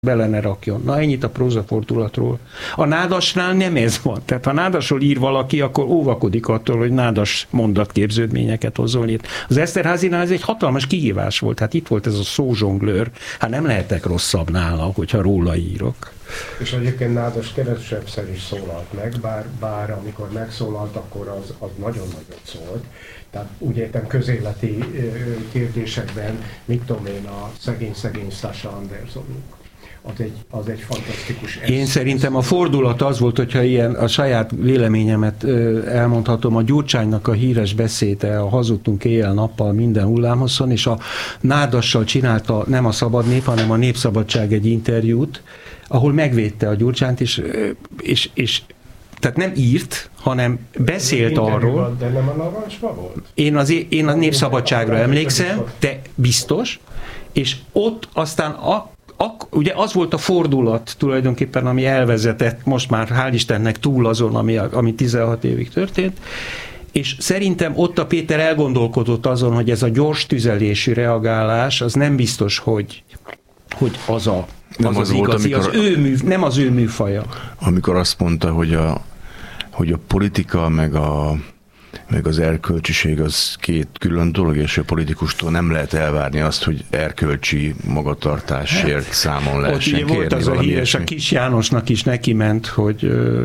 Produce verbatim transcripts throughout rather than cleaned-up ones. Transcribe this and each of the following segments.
bele ne rakjon. Na, ennyit a prózafordulatról. A nádasnál nem ez van. Tehát ha nádasról ír valaki, akkor óvakodik attól, hogy nádas mondatképződményeket hozzon itt. Az Esterházynál ez egy hatalmas kihívás volt. Hát itt volt ez a szózsonglőr. Hát nem lehetek rosszabb nála, hogyha róla írok. És egyébként Nádas kevesebbszer is szólalt meg, bár, bár amikor megszólalt, akkor az, az nagyon-nagyon szólt. Tehát úgy értem közéleti kérdésekben, mit tudom én, a szegény-szegény Sasha Andersonunk. Az egy, az egy fantasztikus eszköz. Én szerintem a fordulat az volt, hogyha ilyen a saját véleményemet elmondhatom, a Gyurcsánynak a híres beszéde, a Hazudtunk éjjel-nappal minden hullámhosszon, és a Nádassal csinálta nem a Szabad Nép, hanem a Népszabadság egy interjút, ahol megvédte a Gyurcsányt, és, és, és tehát nem írt, hanem beszélt arról. De nem a Narancsban volt? Én, az, én a Népszabadságra emlékszem, de biztos, és ott aztán a Ak, ugye az volt a fordulat tulajdonképpen, ami elvezetett most már hál' Istennek túl azon, ami, ami tizenhat évig történt, és szerintem ott a Péter elgondolkodott azon, hogy ez a gyors tüzelésű reagálás, az nem biztos, hogy, hogy az a, nem az, az, az volt, igazi, amikor, az ő mű, nem az ő műfaja. Amikor azt mondta, hogy a, hogy a politika meg a meg az erkölcsiség az két külön dolog, és a politikustól nem lehet elvárni azt, hogy erkölcsi magatartásért hát, számon lehessen kérni. Volt az a híres, a Kis Jánosnak is neki ment, hogy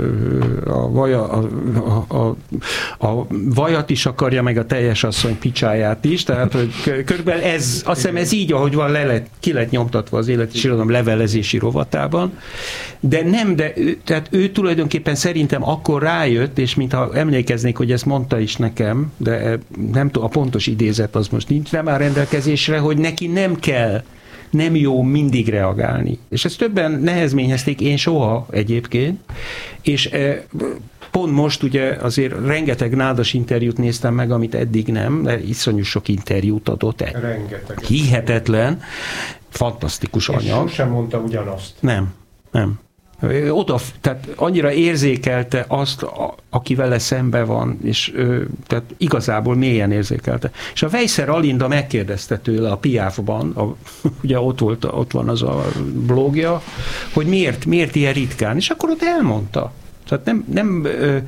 a, vaja, a, a, a, a vajat is akarja, meg a teljes asszony picsáját is, tehát hogy körülbelül ez, azt hiszem ez így, ahogy van, le lett, ki lett nyomtatva az Élet és Irodalom levelezési rovatában, de nem, de ő, tehát ő tulajdonképpen szerintem akkor rájött, és mintha emlékeznék, hogy ezt mondta is nekem, de nem tudom, a pontos idézet az most nincs, nem áll rendelkezésre, hogy neki nem kell, nem jó mindig reagálni. És ezt többen nehezményezték, én soha egyébként, és pont most ugye azért rengeteg Nádas interjút néztem meg, amit eddig nem, de iszonyú sok interjút adott. Rengeteg. Hihetetlen, fantasztikus anyag. És sosem mondta ugyanazt. Nem, nem. Oda, tehát annyira érzékelte azt, a, aki vele szembe van, és ö, tehát igazából mélyen érzékelte. És a Weisser Alinda megkérdezte tőle a Piáfban, a, ugye ott, volt, ott van az a blogja, hogy miért, miért ilyen ritkán, és akkor ott elmondta. Tehát nem, nem, ö,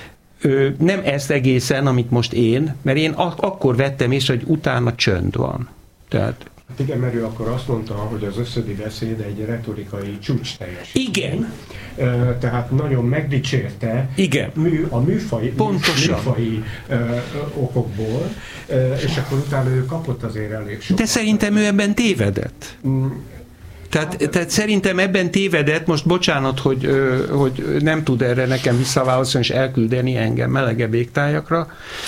ö, nem ezt egészen, amit most én, mert én ak- akkor vettem észre, hogy utána csönd van. Tehát hát igen, mert ő akkor azt mondta, hogy az összödi beszéd egy retorikai csúcs teljesítmény. Igen. Tehát nagyon megdicsérte igen. Mű, a műfai, pontosan. műfai ö, ö, okokból, ö, és akkor utána ő kapott azért elég sokat. De szerintem ő ebben tévedett. Mm. Tehát, tehát szerintem ebben tévedett, most bocsánat, hogy, hogy nem tud erre nekem visszaválaszolni és elküldeni engem melegebb égtájakra,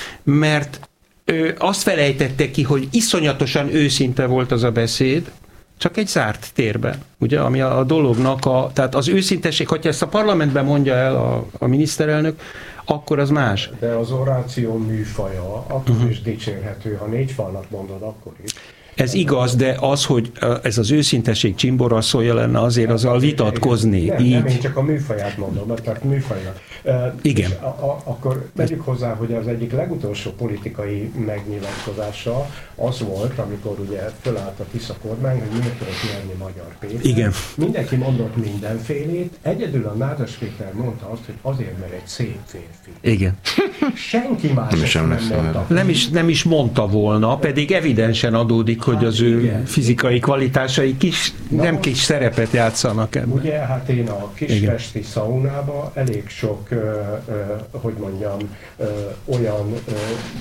mert azt felejtette ki, hogy iszonyatosan őszinte volt az a beszéd, csak egy zárt térben, ugye, ami a, a dolognak, a, tehát az őszintesség, hogyha ezt a parlamentben mondja el a, a miniszterelnök, akkor az más. De az oráció műfaja akkor uh-huh. is dicsérhető, ha négy falnak mondod, akkor is. Ez igaz, de az, hogy ez az őszintesség csimboraszolja lenne, azért azzal vitatkozni. Nem, így. nem, én csak a műfaját mondom, mert műfajnak. Igen. A, a, akkor tegyük hozzá, hogy az egyik legutolsó politikai megnyilatkozása az volt, amikor ugye fölállt a Tisza kormány, hogy miért tudott nyerni Magyar Péter. Igen. Mindenki mondott mindenfélét, egyedül a Nádas Péter mondta azt, hogy azért, mert egy szép férfi. Igen. Senki más nem, sem nem mondta. Nem is, nem is mondta volna, pedig evidensen adódik, hogy hát az ő igen. fizikai kvalitásai kis, Na, nem kis szerepet játszanak ebben. Ugye, hát én a kispesti szaunában elég sok, ö, ö, hogy mondjam, ö, olyan ö,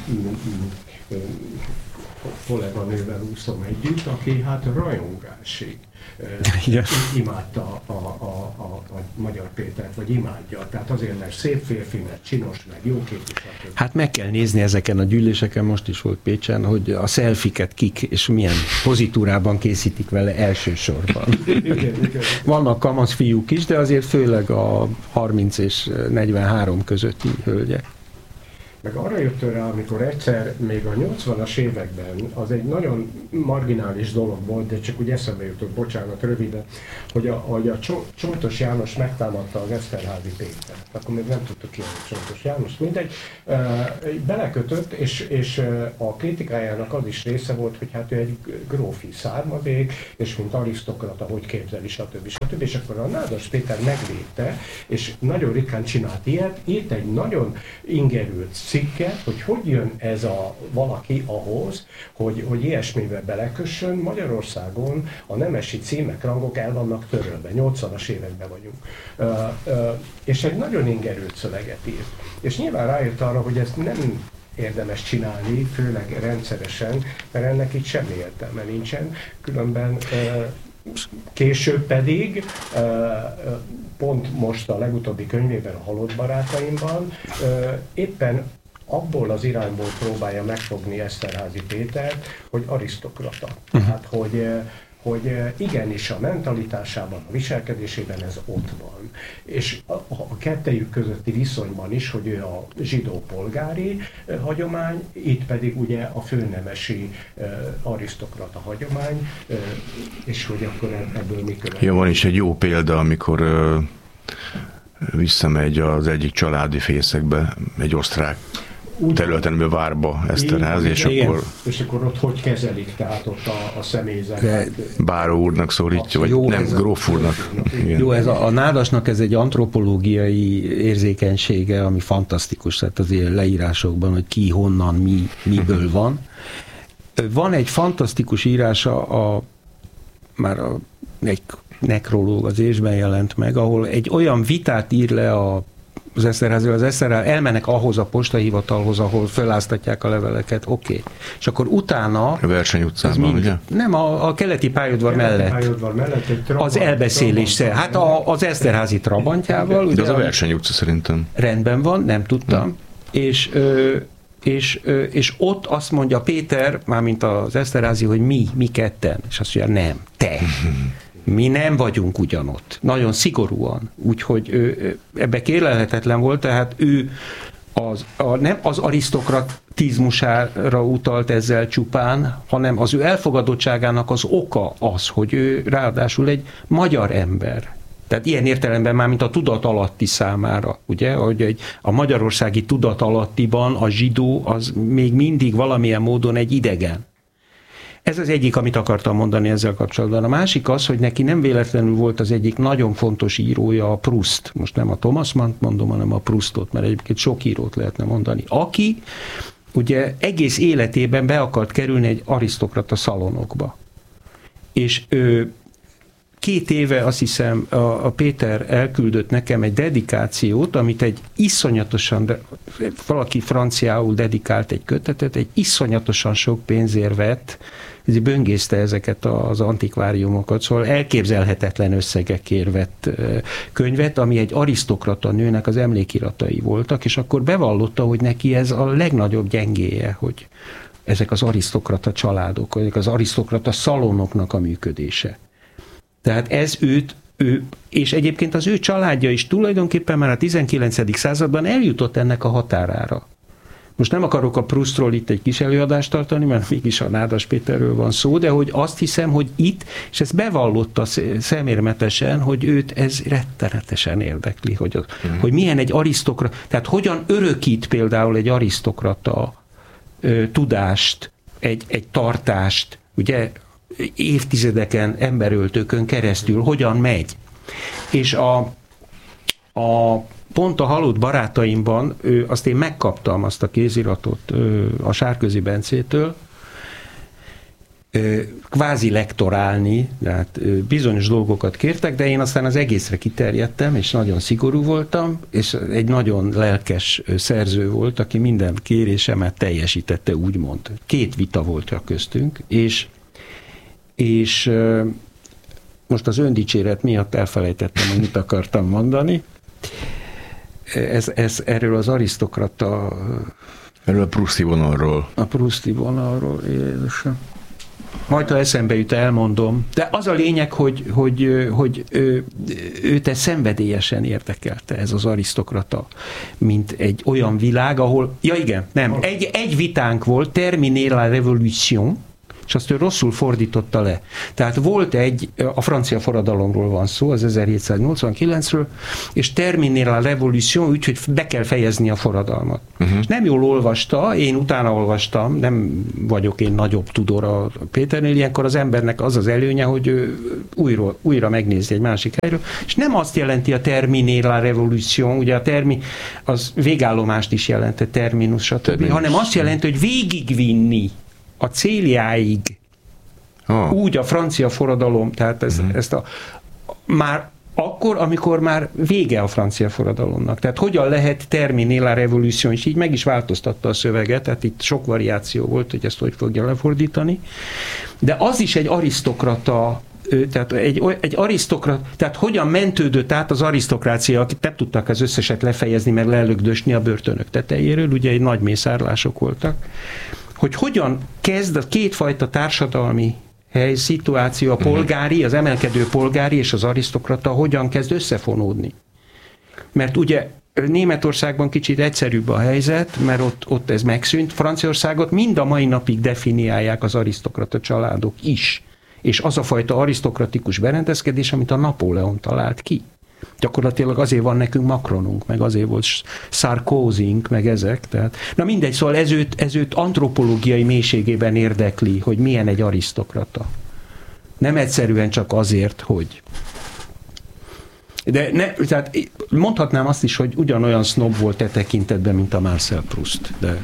ö, kolléganővel úszom együtt, aki hát rajongásig igen. imádta a, a, a, a Magyar Pétert, vagy imádja. Tehát azért, mert szép férfi, mert csinos, meg jóképű. Hát meg kell nézni ezeken a gyűléseken, most is volt Pécsen, hogy a szelfiket kik és milyen pozitúrában készítik vele elsősorban. Igen, igen. Vannak kamasz fiúk is, de azért főleg a harminc és negyvenhárom közötti hölgyek. Meg arra jött rá, amikor egyszer még a nyolcvanas években, az egy nagyon marginális dolog volt, de csak úgy eszembe jutott, bocsánat, röviden, hogy a, hogy a Csontos János megtámadta az Eszterházy Pétert. Akkor még nem tudtuk ki, hogy Csontos János, mindegy. Belekötött, és, és a kritikájának az is része volt, hogy hát ő egy grófi származék, és mint arisztokrata, hogy képzeli, stb. stb. És akkor a Nádas Péter megvédte, és nagyon ritkán csinált ilyet, írt egy nagyon ingerült cikket, hogy hogy jön ez a valaki ahhoz, hogy, hogy ilyesmibe belekössön. Magyarországon a nemesi címek, rangok el vannak törölve, nyolcvanas években vagyunk. Uh, uh, és egy nagyon ingerült szöveget írt. És nyilván rájött arra, hogy ezt nem érdemes csinálni, főleg rendszeresen, mert ennek itt semmi értelme nincsen. Különben uh, később pedig, pont most a legutóbbi könyvében, a Halott barátaimban, éppen abból az irányból próbálja megfogni Eszterházy Pétert, hogy arisztokrata. Tehát, hogy, hogy igenis a mentalitásában, a viselkedésében ez ott van. És a, a kettejük közötti viszonyban is, hogy ő a zsidó polgári hagyomány, itt pedig ugye a főnemesi arisztokrata hagyomány, és hogy akkor ebből mi következik. Ja, van is egy jó példa, amikor ö, visszamegy az egyik családi fészekbe, egy osztrák területen, várba Eszterházy, és akkor... És akkor ott hogy kezelik, tehát ott a, a személyzet? Báró úrnak szólítja, vagy jó, nem, gróf úrnak. Jó, ez a, a Nádasnak ez egy antropológiai érzékenysége, ami fantasztikus, tehát az ilyen leírásokban, hogy ki, honnan, mi, miből van. Van egy fantasztikus írása, a, már a, egy nekrológ az Ésben jelent meg, ahol egy olyan vitát ír le a az Eszterházyról, az Eszterházy elmennek ahhoz a postahivatalhoz, ahol föláztatják a leveleket, oké. Okay. És akkor utána... A Verseny utcában, ugye? Nem, a, a keleti pályaudvar mellett. Pályaudvar mellett egy trabant, az elbeszélés. Hát a, az Eszterházy trabantjával. De ugye, az a Verseny utca szerintem. Rendben van, nem tudtam. Nem. És... Ö, És, és ott azt mondja Péter, mármint az Eszterházy, hogy mi, mi ketten. És azt mondja, nem, te. Mi nem vagyunk ugyanott. Nagyon szigorúan. Úgyhogy ő, ebbe kérlelhetetlen volt, tehát ő az, a, nem az arisztokratizmusára utalt ezzel csupán, hanem az ő elfogadottságának az oka az, hogy ő ráadásul egy magyar ember. Tehát ilyen értelemben már, mint a tudatalatti számára, ugye, hogy egy, a magyarországi tudatalattiban a zsidó az még mindig valamilyen módon egy idegen. Ez az egyik, amit akartam mondani ezzel kapcsolatban. A másik az, hogy neki nem véletlenül volt az egyik nagyon fontos írója a Proust. Most nem a Thomas Mannt mondom, hanem a Proustot, mert egyébként sok írót lehetne mondani. Aki ugye egész életében be akart kerülni egy arisztokrata szalonokba. És ő Két éve azt hiszem a, a Péter elküldött nekem egy dedikációt, amit egy iszonyatosan, de valaki franciául dedikált egy kötetet, egy iszonyatosan sok pénzért vett, ezért böngészte ezeket az antikváriumokat, szóval elképzelhetetlen összegekért vett könyvet, ami egy arisztokrata nőnek az emlékiratai voltak, és akkor bevallotta, hogy neki ez a legnagyobb gyengéje, hogy ezek az arisztokrata családok, ezek az arisztokrata szalonoknak a működése. Tehát ez őt, ő, és egyébként az ő családja is tulajdonképpen már a tizenkilencedik században eljutott ennek a határára. Most nem akarok a Proustról itt egy kis előadást tartani, mert mégis a Nádas Péterről van szó, de hogy azt hiszem, hogy itt, és ezt bevallotta szemérmetesen, hogy őt ez rettenetesen érdekli, hogy, az, mm. hogy milyen egy arisztokrata, tehát hogyan örökít például egy arisztokrata ö, tudást, egy, egy tartást, ugye, évtizedeken, emberöltőkön keresztül hogyan megy. És a, a pont a Halott barátaimban ő, azt én megkaptam azt a kéziratot a Sárközi Bencétől, kvázi lektorálni, tehát bizonyos dolgokat kértek, de én aztán az egészre kiterjedtem, és nagyon szigorú voltam, és egy nagyon lelkes szerző volt, aki minden kérésemet teljesítette, úgymond. Két vita volt a köztünk, és és most az öndicséret miatt elfelejtettem, hogy mit akartam mondani. Ez, ez erről az arisztokrata... Erről a Prousti vonalról. A Prousti vonalról, Jézusom. Majd, ha eszembe jut, elmondom. De az a lényeg, hogy, hogy, hogy ő, őt ez szenvedélyesen érdekelte, ez az arisztokrata, mint egy olyan világ, ahol, ja igen, nem, egy, egy vitánk volt, Terminer la Révolution, és azt ő rosszul fordította le. Tehát volt egy, a francia forradalomról van szó, az ezerhétszáznyolcvankilencről, és Terminer la Révolution, úgyhogy be kell fejezni a forradalmat. Uh-huh. És nem jól olvasta, én utána olvastam, nem vagyok én nagyobb tudor a Péternél, ilyenkor az embernek az az előnye, hogy ő újra, újra megnézi egy másik helyről, és nem azt jelenti a Terminer la Révolution, ugye a termi, az végállomást is jelent, a terminus, stb., terminus. Hanem azt jelenti, hogy végigvinni a céljáig, oh. úgy a francia forradalom, tehát ez, uh-huh. ezt a, már akkor, amikor már vége a francia forradalomnak. Tehát hogyan lehet terminer la révolution, és így meg is változtatta a szöveget, tehát itt sok variáció volt, hogy ezt hogy fogja lefordítani. De az is egy arisztokrata, tehát egy, egy arisztokrat, tehát hogyan mentődött át az arisztokrácia, akik nem tudtak az összeset lefejezni, meg lelögdösni a börtönök tetejéről, ugye egy nagy mészárlások voltak, hogy hogyan kezd a kétfajta társadalmi hely, szituáció, a polgári, az emelkedő polgári és az arisztokrata hogyan kezd összefonódni. Mert ugye Németországban kicsit egyszerűbb a helyzet, mert ott, ott ez megszűnt. Franciaországot mind a mai napig definiálják az arisztokrata családok is. És az a fajta arisztokratikus berendezkedés, amit a Napóleon talált ki. Gyakorlatilag azért van nekünk Macronunk, meg azért volt Sarkozyink, meg ezek. Tehát, na mindegy, szóval ez őt, ez őt antropológiai mélységében érdekli, hogy milyen egy arisztokrata. Nem egyszerűen csak azért, hogy... De ne, tehát mondhatnám azt is, hogy ugyanolyan sznob volt e tekintetben, mint a Marcel Proust. De...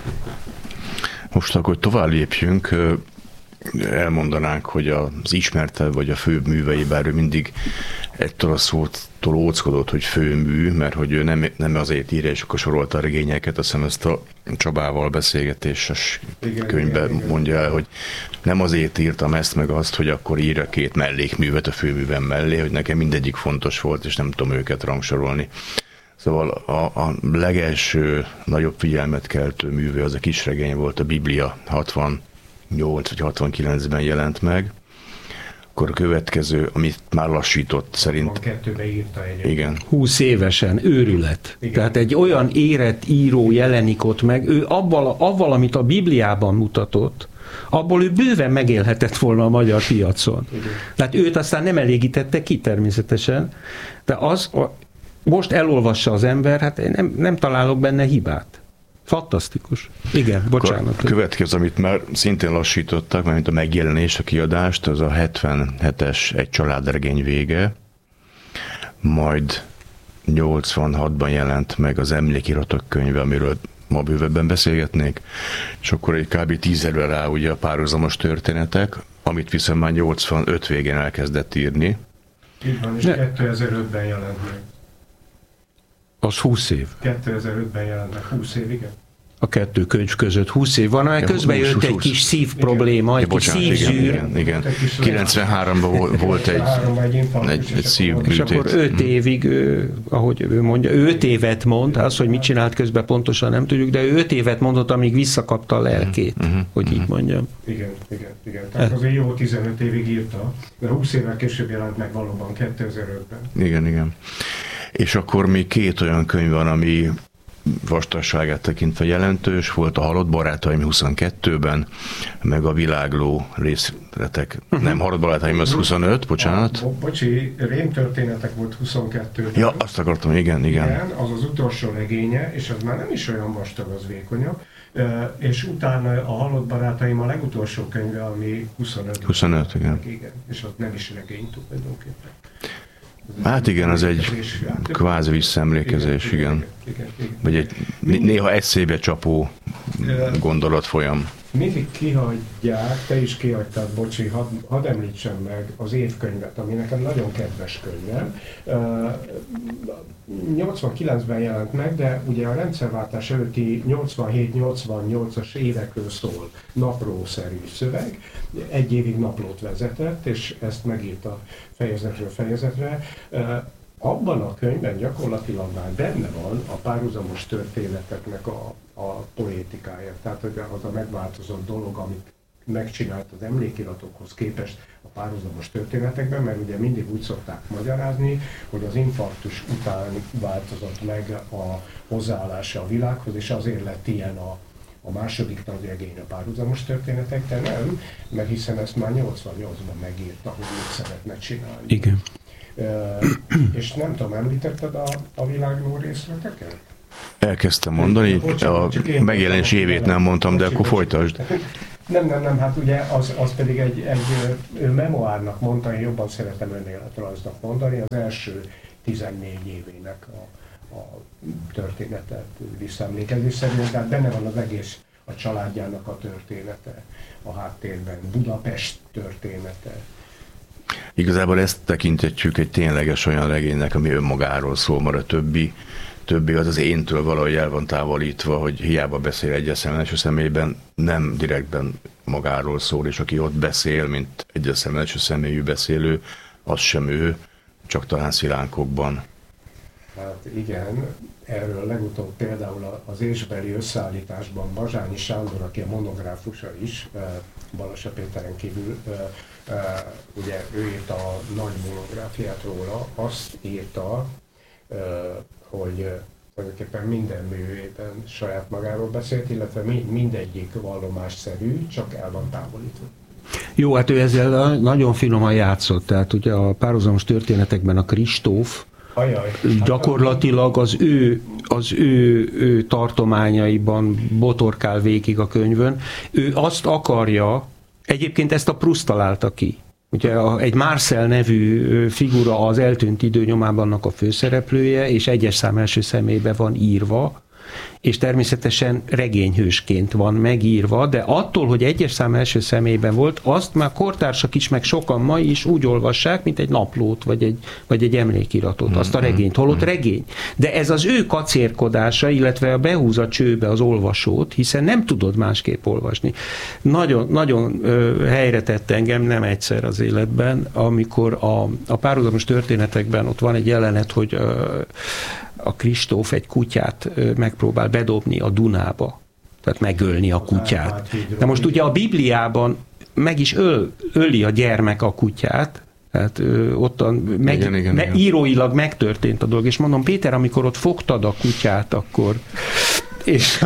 Most akkor tovább lépjünk, elmondanánk, hogy az ismertebb vagy a főbb művei, bár ő mindig ettől a szótól óckodott, hogy főmű, mert hogy ő nem, nem azért írja, és akkor sorolta a regényeket, azt hiszem ezt a Csabával beszélgetéses igen, könyvben igen, mondja el, hogy nem azért írtam ezt meg azt, hogy akkor írja két mellékművet a főművem mellé, hogy nekem mindegyik fontos volt, és nem tudom őket rangsorolni. Szóval a, a legelső nagyobb figyelmet keltő műve az a kisregény volt, a Biblia, hatvannyolc vagy hatvankilencben jelent meg. Akkor a következő, amit már lassított szerint... kettőbe írta egy. Igen. húsz évesen, őrület. Igen. Tehát egy olyan érett író jelenik ott meg, ő abban, avval, amit a Bibliában mutatott, abból ő bőven megélhetett volna a magyar piacon. Igen. Tehát őt aztán nem elégítette ki természetesen, de az, most elolvassa az ember, hát én nem, nem találok benne hibát. Fantasztikus. Igen, bocsánat. A következő, amit már szintén lassítottak, mert mint a megjelenés, a kiadást, az a hetvenhetes Egy családregény vége, majd nyolcvanhatban jelent meg az Emlékiratok könyve, amiről ma bővebben beszélgetnék, és akkor egy kb. tíz évre rá ugye a Párhuzamos történetek, amit viszont már nyolcvanöt végén elkezdett írni. Így van, és ne. kétezer-ötben jelent meg. Az húsz év. kétezer-ötben jelent meg, húsz év, igen. A kettő könyv között húsz év van, mert közben jött húsz, egy húsz. Kis szív probléma, egy kis szívzűr. Igen, igen. kilencvenháromban volt egy, egy, egy szívműtét. És akkor öt évig, ő, ahogy ő mondja, ő öt évet mond, az, hogy mit csinált közben pontosan nem tudjuk, de ő öt évet mondott, amíg visszakapta a lelkét, uh-huh, hogy uh-huh. így mondjam. Igen, igen, igen. Tehát azért jó tizenöt évig írta, de húsz évvel később jelent meg valóban kétezer-ötben. Igen, igen. És akkor még két olyan könyv van, ami vastagságát tekintve jelentős, volt a Halott barátaim huszonkettőben, meg a Világló részletek, uh-huh. nem Halott barátaim, az huszonöt, bocsánat. A, bo- bocsi, Rémtörténetek volt huszonkettőben. Ja, azt akartam, igen, igen. Igen, az az utolsó regénye, és az már nem is olyan vastag, az vékonyabb. Uh, és utána a Halott barátaim a legutolsó könyve, ami huszonöt. huszonöt, igen. igen. És az nem is regény tulajdonképpen. Hát igen, az egy kvázi visszaemlékezés, igen. igen. igen, igen. Vagy egy néha eszébe csapó gondolatfolyam. Mindig kihagyják, te is kihagytad, bocsi, hadd had említsem meg az évkönyvet, ami nekem nagyon kedves könyvem. nyolcvankilencben jelent meg, de ugye a rendszerváltás előtti nyolcvanhét-nyolcvannyolcas évekről szól, naplószerű szöveg. Egy évig naplót vezetett, és ezt megírta fejezetről fejezetre. Abban a könyvben gyakorlatilag már benne van a párhuzamos történeteknek a, a poétikája. Tehát az a megváltozott dolog, amit megcsinált az emlékiratokhoz képest a párhuzamos történetekben, mert ugye mindig úgy szokták magyarázni, hogy az infarktus után változott meg a hozzáállása a világhoz, és azért lett ilyen a, a második nagy regény a párhuzamos történetek, de nem, mert hiszen ezt már nyolcvannyolcban megírta, hogy mit szeretne csinálni. Igen. E, és nem tudom, említetted a, a világnó részleteket? Elkezdtem mondani, Bocsánat, a megjelenés évét nem mondtam, de akkor folytasd. Nem, nem, nem, hát ugye az, az pedig egy, egy ő memoárnak mondta, én jobban szeretem önéletrajznak mondani, az első tizennégy évének a, a történetet visszaemlékezés szerint, tehát benne van az egész a családjának a története, a háttérben, Budapest története. Igazából ezt tekintetjük egy tényleges olyan regénynek, ami önmagáról szól, mert a többi többi az az éntől valahogy el van távolítva, hogy hiába beszél egyes szemben első személyben, nem direktben magáról szól, és aki ott beszél, mint egyes szemben első személyű beszélő, az sem ő, csak talán szilánkokban. Hát igen, erről legutóbb például az ésbeli összeállításban Bazsányi Sándor, aki a monográfusa is, Balassa Péteren kívül, ugye ő írta a nagy monográfiát róla, azt írta, hogy tulajdonképpen minden művében saját magáról beszélt, illetve mindegyik vallomásszerű, csak el van távolítva. Jó, hát ő ezzel nagyon finoman játszott, tehát ugye a párhuzamos történetekben a Kristóf Ajaj, gyakorlatilag az ő, az ő, ő tartományaiban botorkál végig a könyvön. Ő azt akarja, egyébként ezt a Proust találta ki. Ugye egy Marcel nevű figura az Eltűnt idő nyomában a főszereplője, és egyes szám első személyben van írva, és természetesen regényhősként van megírva, de attól, hogy egyes szám első személyben volt, azt már kortársak is, meg sokan ma is úgy olvassák, mint egy naplót, vagy egy, vagy egy emlékiratot, azt a regényt, holott regény. De ez az ő kacérkodása, illetve behúz a csőbe az olvasót, hiszen nem tudod másképp olvasni. Nagyon, nagyon ö, helyre tett engem, nem egyszer az életben, amikor a, a párhuzamos történetekben ott van egy jelenet, hogy ö, a Kristóf egy kutyát megpróbál bedobni a Dunába, tehát megölni a kutyát. De most ugye a Bibliában meg is öl, öli a gyermek a kutyát, tehát ottan meg, igen, igen, me, igen. íróilag megtörtént a dolog, és mondom, Péter, amikor ott fogtad a kutyát, akkor és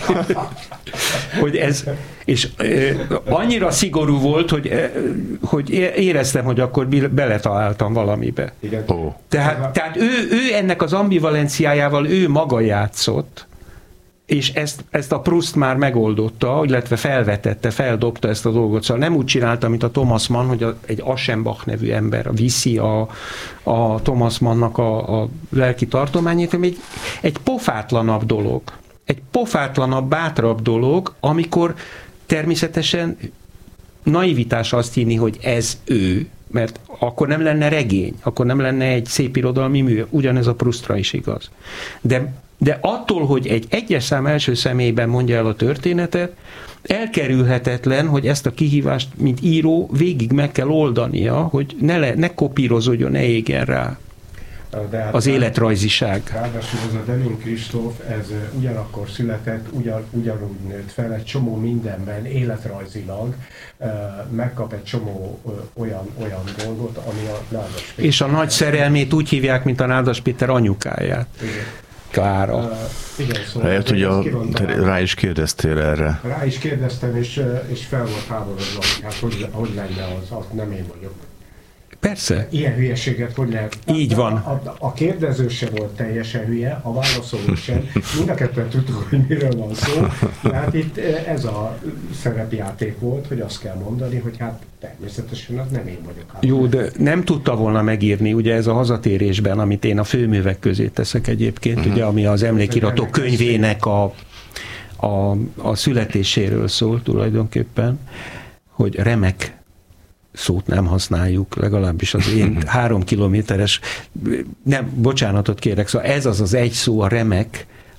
hogy ez és annyira szigorú volt, hogy, hogy éreztem, hogy akkor beletaláltam valamibe. Igen. Oh. Tehát, tehát ő, ő ennek az ambivalenciájával ő maga játszott, és ezt, ezt a Proust már megoldotta, illetve felvetette, feldobta ezt a dolgot. Szóval nem úgy csinálta, mint a Thomas Mann, hogy a, egy Aschenbach nevű ember viszi a, a Thomas Mannnak a, a lelki tartományát, hanem egy, egy pofátlanabb dolog. Egy pofátlanabb, bátrabb dolog, amikor természetesen naivitás azt hinni, hogy ez ő, mert akkor nem lenne regény, akkor nem lenne egy szépirodalmi mű, ugyanez a Proustra is igaz. De, de attól, hogy egy egyes szám első személyben mondja el a történetet, elkerülhetetlen, hogy ezt a kihívást, mint író, végig meg kell oldania, hogy ne, le, ne kopírozódjon, ne égjen rá hát az életrajziság. Ráadásul ez a Deming Kristóf, ez ugyanakkor született, ugyan, ugyanúgy nőtt fel, egy csomó mindenben életrajzilag megkap egy csomó olyan, olyan dolgot, ami a Nádas Péter. És a nagy szerelmét úgy hívják, mint a Nádas Péter anyukáját. Igen. Klára. Uh, igen, szóval lehet, hogy a, rá is kérdeztél erre. Rá is kérdeztem, és, és fel volt háborodva, hát hogy, hogy lenne az, az nem én vagyok. Persze. Ilyen hülyeséget hogy lehet? Így van. A, a, a kérdező se volt teljesen hülye, a válaszoló sem. Mind a ketten tudtuk, hogy miről van szó. Tehát itt ez a szerepjáték volt, hogy azt kell mondani, hogy hát természetesen az nem én vagyok. Hát. Jó, de nem tudta volna megírni, ugye ez a Hazatérésben, amit én a főművek közé teszek egyébként, uh-huh. ugye, ami az emlékiratok könyvének a, a, a születéséről szól tulajdonképpen, hogy remek szót nem használjuk, legalábbis az én három kilométeres, nem, bocsánatot kérek, szóval ez az az egy szó, a remek,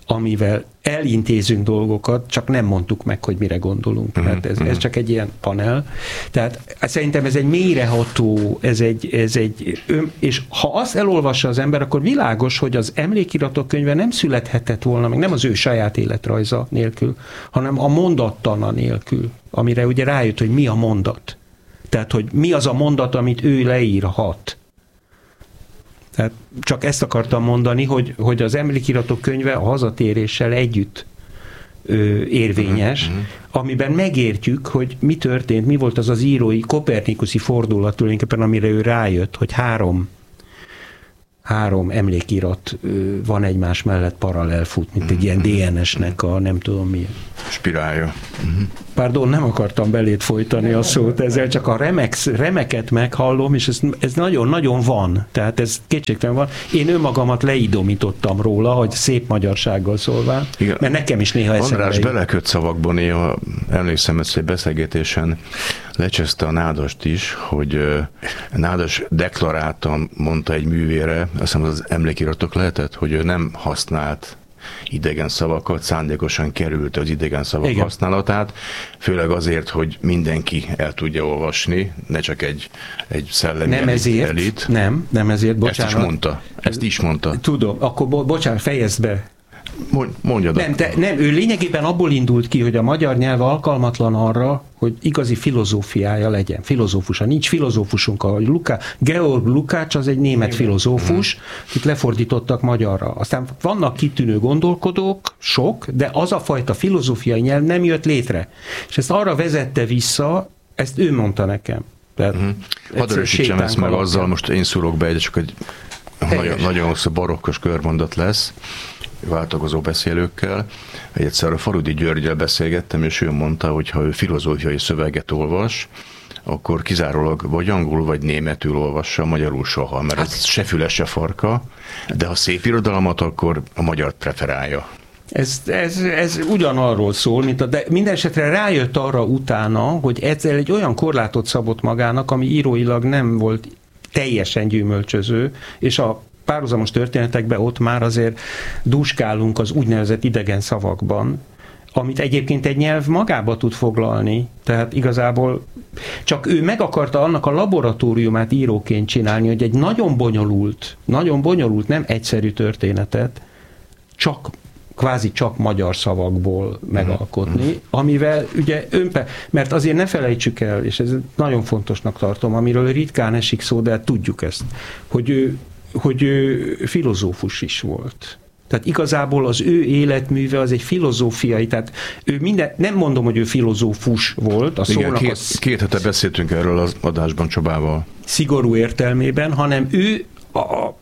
amivel elintézünk dolgokat, csak nem mondtuk meg, hogy mire gondolunk. Uh-huh, mert ez, ez csak egy ilyen panel. Tehát szerintem ez egy mélyreható, ez egy, ez egy és ha azt elolvassa az ember, akkor világos, hogy az emlékiratok könyve nem születhetett volna, meg nem az ő saját életrajza nélkül, hanem a mondattana nélkül, amire ugye rájött, hogy mi a mondat. Tehát, hogy mi az a mondat, amit ő leírhat. Tehát csak ezt akartam mondani, hogy, hogy az emlékiratok könyve a hazatéréssel együtt ö, érvényes, uh-huh. amiben megértjük, hogy mi történt, mi volt az az írói kopernikuszi fordulat tulajdonképpen, amire ő rájött, hogy három három emlékirat ö, van egymás mellett paralel fut, mint egy ilyen dé en es-nek a nem tudom mi. Spirálja. Uh-huh. Pardon, nem akartam belét folytani a szót, ezzel csak a remek, remeket meghallom, és ez, ez nagyon-nagyon van. Tehát ez kétségtelen van. Én önmagamat leidomítottam róla, hogy szép magyarsággal szólván, igen. Mert nekem is néha eszembe András beleköt szavakban néha, emlékszem, ezt egy beszélgetésen lecseszte a Nádast is, hogy Nádas deklaráltan mondta egy művére, azt hiszem az emlékiratok lehetett, hogy ő nem használt idegen szavakat, szándékosan került az idegen szavak igen. használatát, főleg azért, hogy mindenki el tudja olvasni, ne csak egy, egy szellemi nem ezért, elit. Nem, nem ezért, bocsánat. Ezt is mondta. Ezt is mondta. Tudom, akkor bo- bocsánat, fejezd be. Mondjad. Nem, te, nem, ő lényegében abból indult ki, hogy a magyar nyelv alkalmatlan arra, hogy igazi filozófiája legyen. Filozófusa. Nincs filozófusunk. A Luká, Georg Lukács az egy német filozófus, akit lefordítottak magyarra. Aztán vannak kitűnő gondolkodók, sok, de az a fajta filozófiai nyelv nem jött létre. És ezt arra vezette vissza, ezt ő mondta nekem. Uh-huh. Hadd erősítsem ezt meg azzal, most én szúrok be, de csak egy nagyon, nagyon hosszú barokkos körmondat lesz, változó beszélőkkel. Egyszer a Farudi Györggyel beszélgettem, és ő mondta, hogy ha ő filozófiai szöveget olvas, akkor kizárólag vagy angolul, vagy németül olvassa, magyarul soha, mert hát, ez se füle, se farka, de ha szép irodalmat, akkor a magyart preferálja. Ez, ez, ez ugyanarról szól, mint a, de minden esetre rájött arra utána, hogy ezzel egy olyan korlátot szabott magának, ami íróilag nem volt teljesen gyümölcsöző, és a párhuzamos történetekben ott már azért dúskálunk az úgynevezett idegen szavakban, amit egyébként egy nyelv magába tud foglalni. Tehát igazából csak ő meg akarta annak a laboratóriumát íróként csinálni, hogy egy nagyon bonyolult, nagyon bonyolult, nem egyszerű történetet csak kvázi csak magyar szavakból megalkotni, amivel ugye önpe, mert azért ne felejtsük el, és ez nagyon fontosnak tartom, amiről ritkán esik szó, de tudjuk ezt, hogy ő hogy ő filozófus is volt. Tehát igazából az ő életműve az egy filozófiai, tehát ő minden, nem mondom, hogy ő filozófus volt. A igen, két, az, két hete beszéltünk erről az adásban Csabával. Szigorú értelmében, hanem ő a,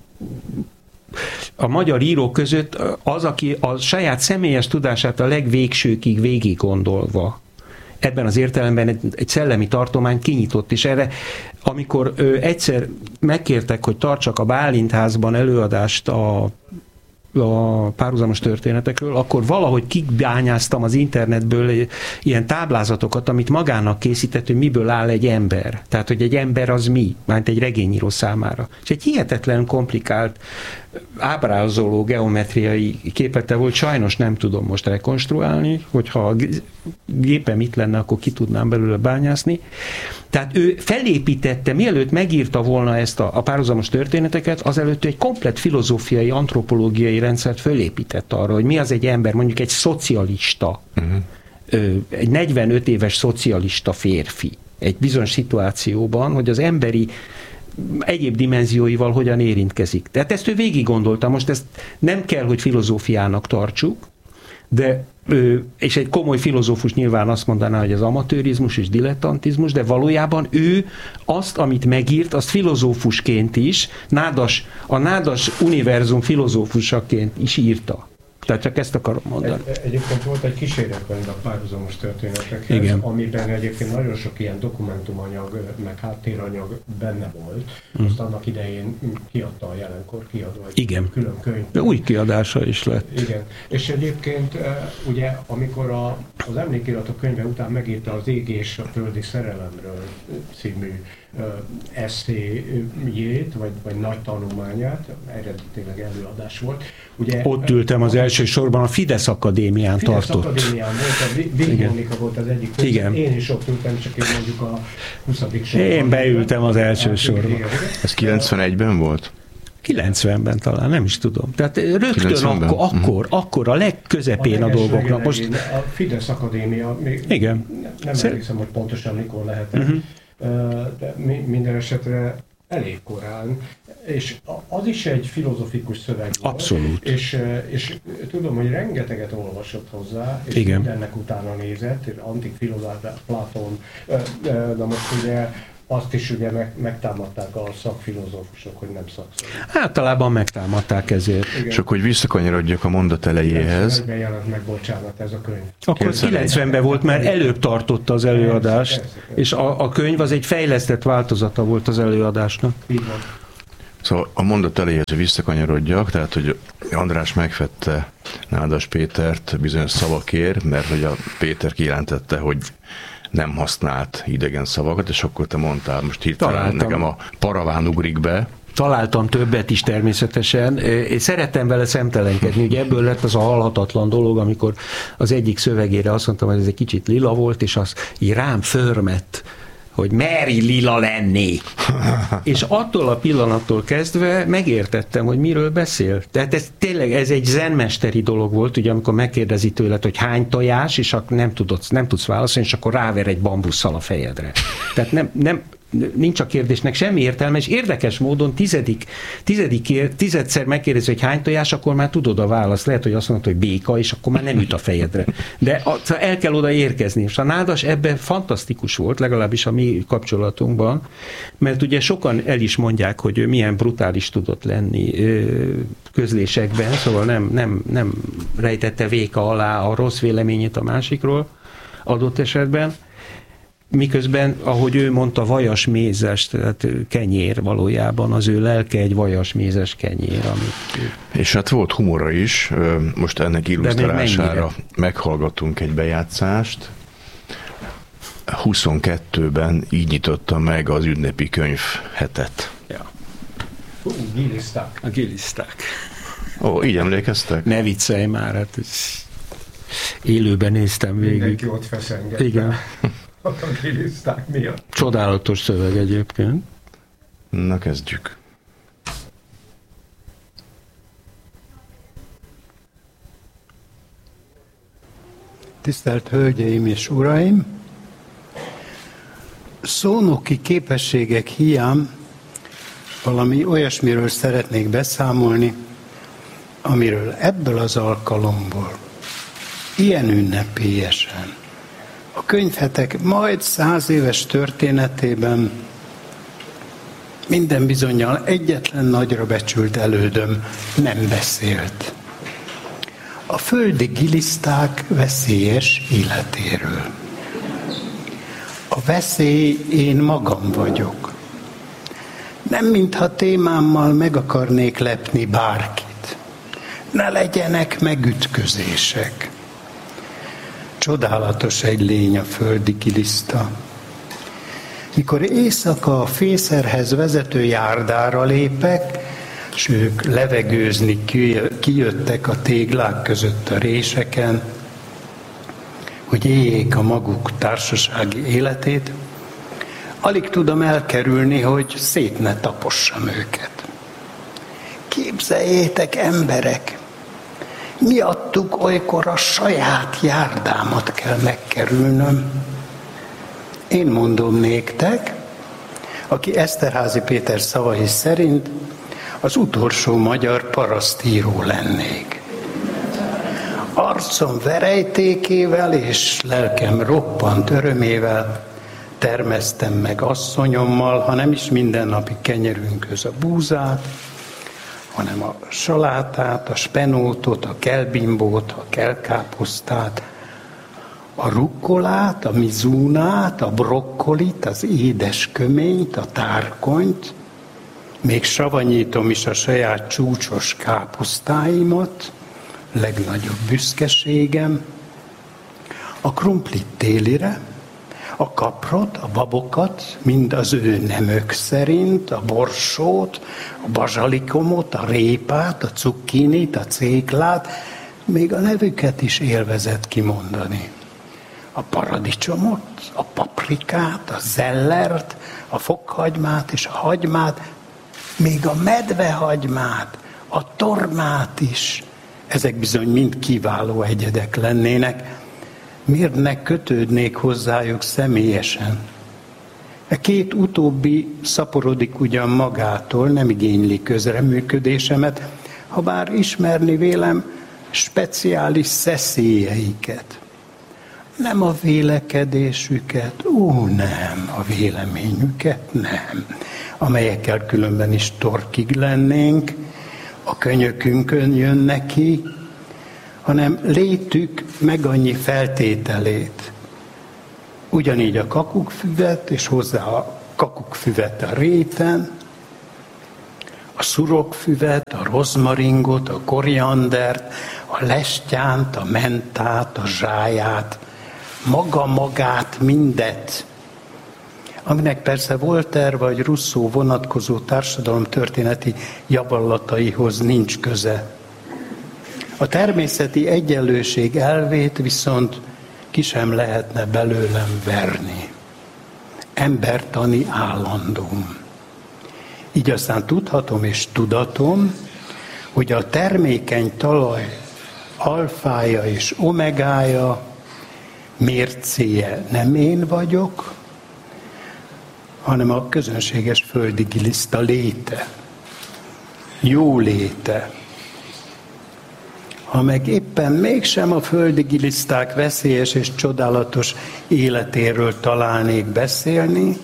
a magyar írók között az, aki a saját személyes tudását a legvégsőkig végig gondolva ebben az értelemben egy, egy szellemi tartományt kinyitott, és erre, amikor ö, egyszer megkértek, hogy tartsak a Bálint házban előadást a, a párhuzamos történetekről, akkor valahogy kibányáztam az internetből ilyen táblázatokat, amit magának készített, hogy miből áll egy ember. Tehát, hogy egy ember az mi, mert egy regényíró számára. És egy hihetetlen komplikált ábrázoló geometriai képete volt, sajnos nem tudom most rekonstruálni, hogyha a gépem itt lenne, akkor ki tudnám belőle bányászni. Tehát ő felépítette, mielőtt megírta volna ezt a, a párhuzamos történeteket, azelőtt egy komplett filozófiai, antropológiai rendszert felépített arra, hogy mi az egy ember, mondjuk egy szocialista, uh-huh. egy negyvenöt éves szocialista férfi egy bizonyos szituációban, hogy az emberi egyéb dimenzióival hogyan érintkezik. Tehát ezt ő végig gondolta, most ezt nem kell, hogy filozófiának tartsuk, de és egy komoly filozófus nyilván azt mondaná, hogy az amatőrizmus és dilettantizmus, de valójában ő azt, amit megírt, azt filozófusként is, nádas, a nádas univerzum filozófusaként is írta. Tehát csak ezt akarom mondani. Egy, egyébként volt egy kísérletkönyv a párhuzamos történetekhez, igen. amiben egyébként nagyon sok ilyen dokumentumanyag, meg háttéranyag benne volt. Mm. Azt annak idején kiadta a Jelenkor kiadó egy igen. külön könyv. De új kiadása is lett. Igen. És egyébként ugye, amikor a, az emlékiratok könyve után megírta az Ég és a földi szerelemről című eszéjét, vagy, vagy nagy tanulmányát, eredetileg előadás volt. Ugye, ott ültem az első elsősorban a Fidesz Akadémián Fidesz tartott. Akadémián volt, a Vig Mónika volt az egyik. Igen. Én is ott ültem, csak én mondjuk a huszadik sorban. Én beültem az első sorba. Ez kilencvenegyben volt? kilencvenben talán, nem is tudom. Tehát rögtön kilencvenben. akkor, akkor, akkor a legközepén a, a dolgoknak. Most... A Fidesz Akadémia, még Igen. nem, nem Szer- emlékszem, hogy pontosan mikor lehetett, uh-huh. de minden esetre elég korán, és az is egy filozofikus szöveg volt. Abszolút. És, és tudom, hogy rengeteget olvasott hozzá, és Igen. mindennek utána nézett, antik filozóf, Platon, na most ugye azt is ugye meg, megtámadták a szakfilozófusok, hogy nem szakszó. Általában megtámadták ezért. Igen. Csak hogy visszakanyarodjak a mondat elejéhez. kilencvenegyben jelent meg, bocsánat, ez a könyv. Akkor kilencvenben volt, mert előbb tartotta az előadást, Persze, persze. és a, a könyv az egy fejlesztett változata volt az előadásnak. Így van. Szóval a mondat elejéhez visszakanyarodjak, tehát, hogy András megfette Nádas Pétert bizonyos szavakért, mert hogy a Péter kijelentette, hogy nem használt idegen szavakat, és akkor te mondtál, most hirtelen nekem a paraván ugrik be. Találtam többet is természetesen. Én szerettem vele szemtelenkedni, ugye ebből lett az a halhatatlan dolog, amikor az egyik szövegére azt mondtam, hogy ez egy kicsit lila volt, és az így rám förmett, hogy meri lila lenni. És attól a pillanattól kezdve megértettem, hogy miről beszél. Tehát ez tényleg ez egy zenmesteri dolog volt, ugye amikor megkérdezi tőled, hogy hány tojás, és akkor nem, tudod, nem tudsz válaszolni, és akkor ráver egy bambusszal a fejedre. Tehát nem, nem, nincs a kérdésnek semmi értelme, és érdekes módon tizedik, tizedik, tizedszer megkérdezi, hogy hány tojás, akkor már tudod a választ. Lehet, hogy azt mondod, hogy béka, és akkor már nem üt a fejedre. De el kell oda érkezni. És a Nádas ebben fantasztikus volt, legalábbis a mi kapcsolatunkban, mert ugye sokan el is mondják, hogy ő milyen brutális tudott lenni közlésekben, szóval nem, nem, nem rejtette véka alá a rossz véleményét a másikról adott esetben. Miközben, ahogy ő mondta, vajas mézes, tehát kenyér valójában, az ő lelke egy vajas mézes kenyér. Amit... És hát volt humora is, most ennek illusztrálására meghallgattunk egy bejátszást. huszonkettőben így nyitotta meg az ünnepi könyv hetet. Ja. Hú, giliszták. A giliszták. Ó, így emlékeztek? Ne viccelj már, hát élőben néztem végig. Mindenki ott feszengett. Igen. A giliszták miatt. Csodálatos szöveg egyébként. Na, kezdjük. Tisztelt Hölgyeim és Uraim! Szónoki képességek hiány valami olyasmiről szeretnék beszámolni, amiről ebből az alkalomból ilyen ünnepélyesen a könyvhetek majd száz éves történetében minden bizonnyal egyetlen nagyra becsült elődöm nem beszélt. A földi giliszták veszélyes életéről. A veszély én magam vagyok. Nem mintha témámmal meg akarnék lepni bárkit. Ne legyenek megütközések. Csodálatos egy lény a földi giliszta. Mikor éjszaka a fészerhez vezető járdára lépek, s ők levegőzni kijöttek a téglák között a réseken, hogy éljék a maguk társasági életét, alig tudom elkerülni, hogy szét ne tapossam őket. Képzeljétek, emberek, miattuk olykor a saját járdámat kell megkerülnöm. Én mondom néktek, aki Eszterházy Péter szavai szerint az utolsó magyar parasztíró lennék. Arcom verejtékével és lelkem roppant örömével termesztem meg asszonyommal, ha nem is mindennapi kenyerünkhöz a búzát, hanem a salátát, a spenótot, a kelbimbót, a kelkáposztát, a rukkolát, a mizunát, a brokkolit, az édes köményt, a tárkonyt, még savanyítom is a saját csúcsos káposztáimat, legnagyobb büszkeségem, a krumplit télire, a kaprot, a babokat, mind az ő nemök szerint, a borsót, a bazsalikomot, a répát, a cukkinit, a céklát, még a nevüket is élvezett kimondani. A paradicsomot, a paprikát, a zellert, a fokhagymát és a hagymát, még a medvehagymát, a tormát is. Ezek bizony mind kiváló egyedek lennének. Miért ne kötődnék hozzájuk személyesen? A két utóbbi szaporodik ugyan magától, nem igényli közreműködésemet, ha bár ismerni vélem speciális szeszélyeiket. Nem a vélekedésüket, ó nem, a véleményüket nem, amelyekkel különben is torkig lennénk, a könyökünkön jön neki, hanem létük meg annyi feltételét. Ugyanígy a kakukkfüvet, és hozzá a kakukkfüvet a réten, a szurokfüvet, a rozmaringot, a koriandert, a lestyánt, a mentát, a zsáját, maga magát, mindet, aminek persze Voltaire vagy Rousseau vonatkozó társadalomtörténeti javallataihoz nincs köze. A természeti egyenlőség elvét viszont ki sem lehetne belőlem verni. Embertani állandóm. Így aztán tudhatom és tudatom, hogy a termékeny talaj alfája és omegája, mércéje nem én vagyok, hanem a közönséges földi giliszta léte, jó léte. Ha meg éppen mégsem a földi giliszták veszélyes és csodálatos életéről találnék beszélni,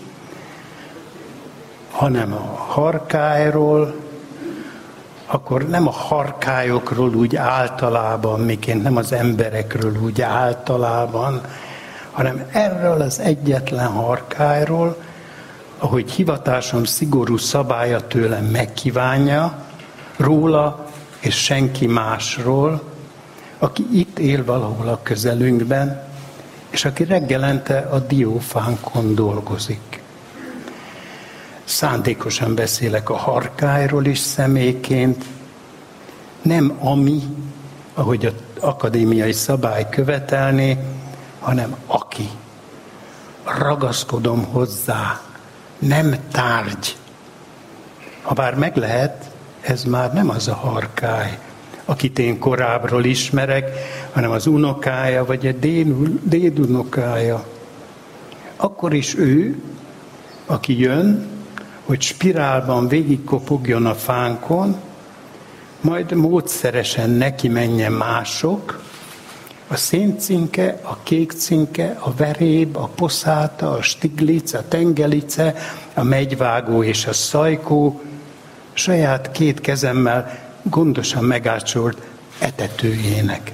hanem a harkályról, akkor nem a harkályokról úgy általában, miként nem az emberekről úgy általában, hanem erről az egyetlen harkályról, ahogy hivatásom szigorú szabálya tőlem megkívánja, róla és senki másról, aki itt él valahol a közelünkben, és aki reggelente a diófánkon dolgozik. Szándékosan beszélek a harkályról is személyként, nem ami, ahogy az akadémiai szabály követelné, hanem aki. Ragaszkodom hozzá, nem tárgy. Habár meg lehet, ez már nem az a harkály, akit én korábbról ismerek, hanem az unokája, vagy a dédunokája. Akkor is ő, aki jön, hogy spirálban végigkopogjon a fánkon, majd módszeresen neki menjen mások, a széncinke, a kékcinke, a veréb, a poszáta, a stiglic, a tengelice, a megyvágó és a szajkó, saját két kezemmel gondosan megácsolt etetőjének.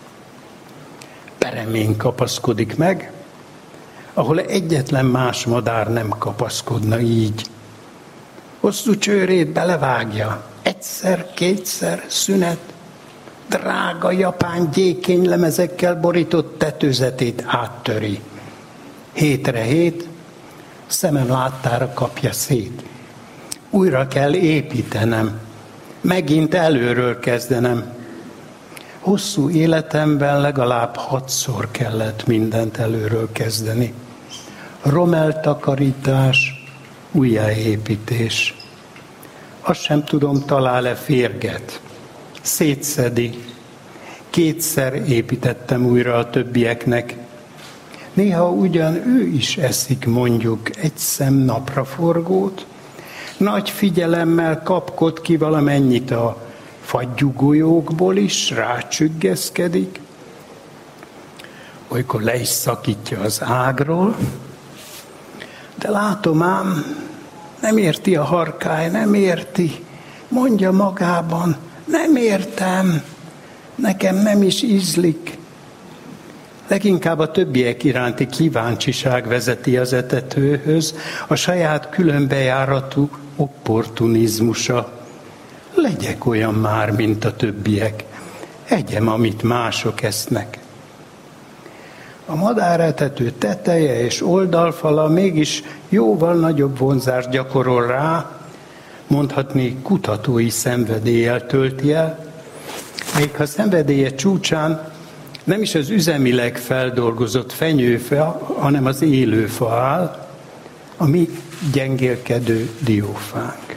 Peremén kapaszkodik meg, ahol egyetlen más madár nem kapaszkodna így. Hosszú csőrét belevágja, egyszer, kétszer, szünet, drága japán gyékénylemezekkel borított tetőzetét áttöri. Hétre hét, szemem láttára kapja szét. Újra kell építenem, megint előről kezdenem. Hosszú életemben legalább hatszor kellett mindent előről kezdeni. Romeltakarítás, újjáépítés. Azt sem tudom, talál-e férget. Szétszedi. Kétszer építettem újra a többieknek. Néha ugyan ő is eszik mondjuk egy szem napraforgót, nagy figyelemmel kapkod ki valamennyit a fagyugolyókból is, rácsüggeszkedik. Olykor le is szakítja az ágról, de látom ám, nem érti a harkály, nem érti. Mondja magában, nem értem, nekem nem is ízlik. Leginkább a többiek iránti kíváncsiság vezeti az etetőhöz, a saját különbejáratú opportunizmusa. Legyek olyan már, mint a többiek. Egyem, amit mások esznek. A madáretető teteje és oldalfala mégis jóval nagyobb vonzást gyakorol rá, mondhatni kutatói szenvedéllyel tölti el, még ha szenvedélye csúcsán nem is az üzemileg feldolgozott fenyőfa, hanem az élőfa áll, a mi gyengélkedő diófánk.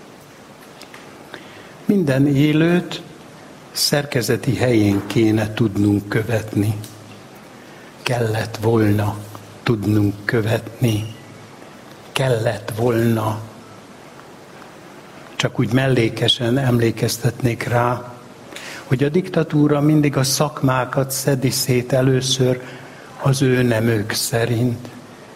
Minden élőt szerkezeti helyén kéne tudnunk követni. Kellett volna tudnunk követni. Kellett volna. Csak úgy mellékesen emlékeztetnék rá, hogy a diktatúra mindig a szakmákat szedi szét először az ő nemük szerint.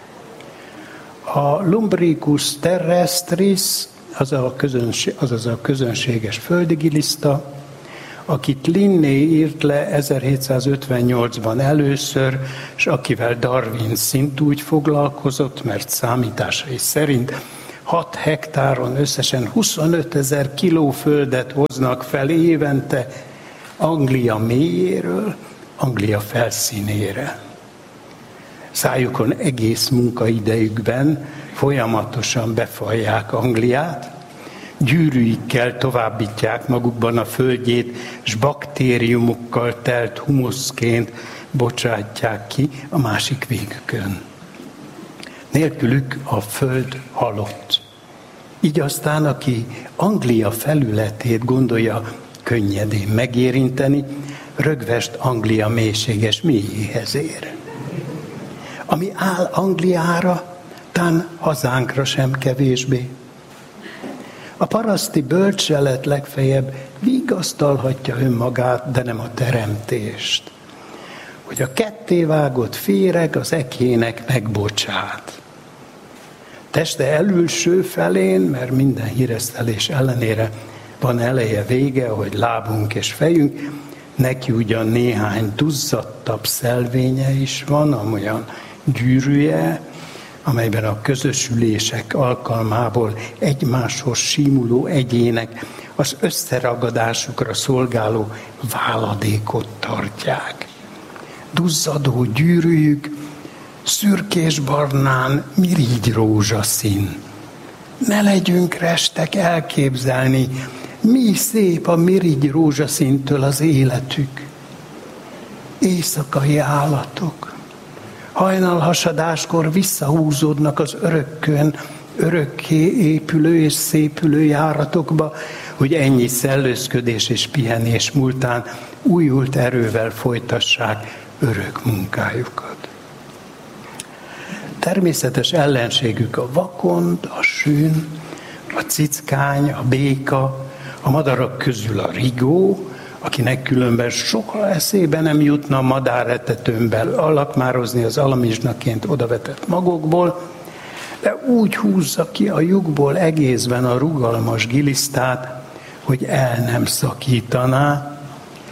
A lumbricus terrestris, az a közönség, azaz a közönséges földigiliszta, akit Linné írt le ezerhétszázötvennyolcban először, és akivel Darwin szintúgy foglalkozott, mert számításai szerint hat hektáron összesen huszonötezer kiló földet hoznak fel évente Anglia mélyéről, Anglia felszínére. Szájukon egész munkaidejükben folyamatosan befalják Angliát, gyűrűikkel továbbítják magukban a földjét, és baktériumokkal telt humuszként bocsátják ki a másik végükön. Nélkülük a föld halott. Így aztán, aki Anglia felületét gondolja könnyedén megérinteni, rögvest Anglia mélységes mélyéhez ér. Ami áll Angliára, tán hazánkra sem kevésbé. A paraszti bölcselet legfeljebb vigasztalhatja önmagát, de nem a teremtést. Hogy a kettévágott féreg az ekének megbocsát. Teste elülső felén, mert minden híresztelés ellenére van eleje vége, hogy lábunk és fejünk, neki ugyan néhány duzzadtabb szelvénye is van, amolyan gyűrűje, amelyben a közösülések alkalmából egymáshoz símuló egyének az összeragadásukra szolgáló váladékot tartják. Duzzadó gyűrűjük szürkésbarnán mirigy rózsaszín. Ne legyünk restek elképzelni, mi szép a mirigy rózsaszíntől az életük. Éjszakai állatok. Hajnalhasadáskor visszahúzódnak az örökkön, örökké épülő és szépülő járatokba, hogy ennyi szellőzködés és pihenés múltán újult erővel folytassák örök munkájukat. Természetes ellenségük a vakond, a sűn, a cickány, a béka, a madarak közül a rigó, akinek különben soha eszébe nem jutna a madáretetőnben alakmározni az alamizsnaként odavetett magokból, de úgy húzza ki a lyukból egészben a rugalmas gilisztát, hogy el nem szakítaná.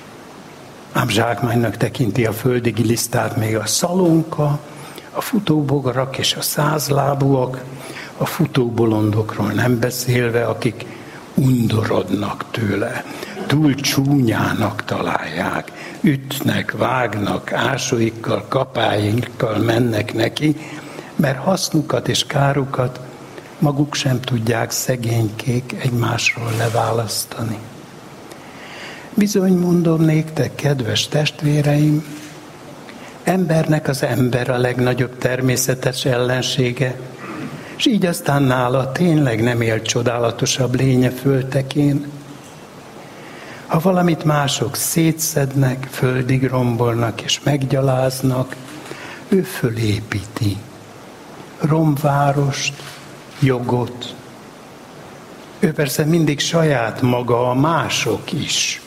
Ám zsákmánynak tekinti a földi gilisztát még a szalonka, a futóbogarak és a százlábúak, a futóbolondokról nem beszélve, akik undorodnak tőle, túl csúnyának találják, ütnek, vágnak, ásóikkal, kapáikkal mennek neki, mert hasznukat és kárukat maguk sem tudják szegénykék egymásról leválasztani. Bizony mondom néktek, kedves testvéreim, embernek az ember a legnagyobb természetes ellensége, és így aztán nála tényleg nem él csodálatosabb lénye földtekén. Ha valamit mások szétszednek, földig rombolnak és meggyaláznak, ő fölépíti. Romvárost, jogot. Ő persze mindig saját maga, a mások is.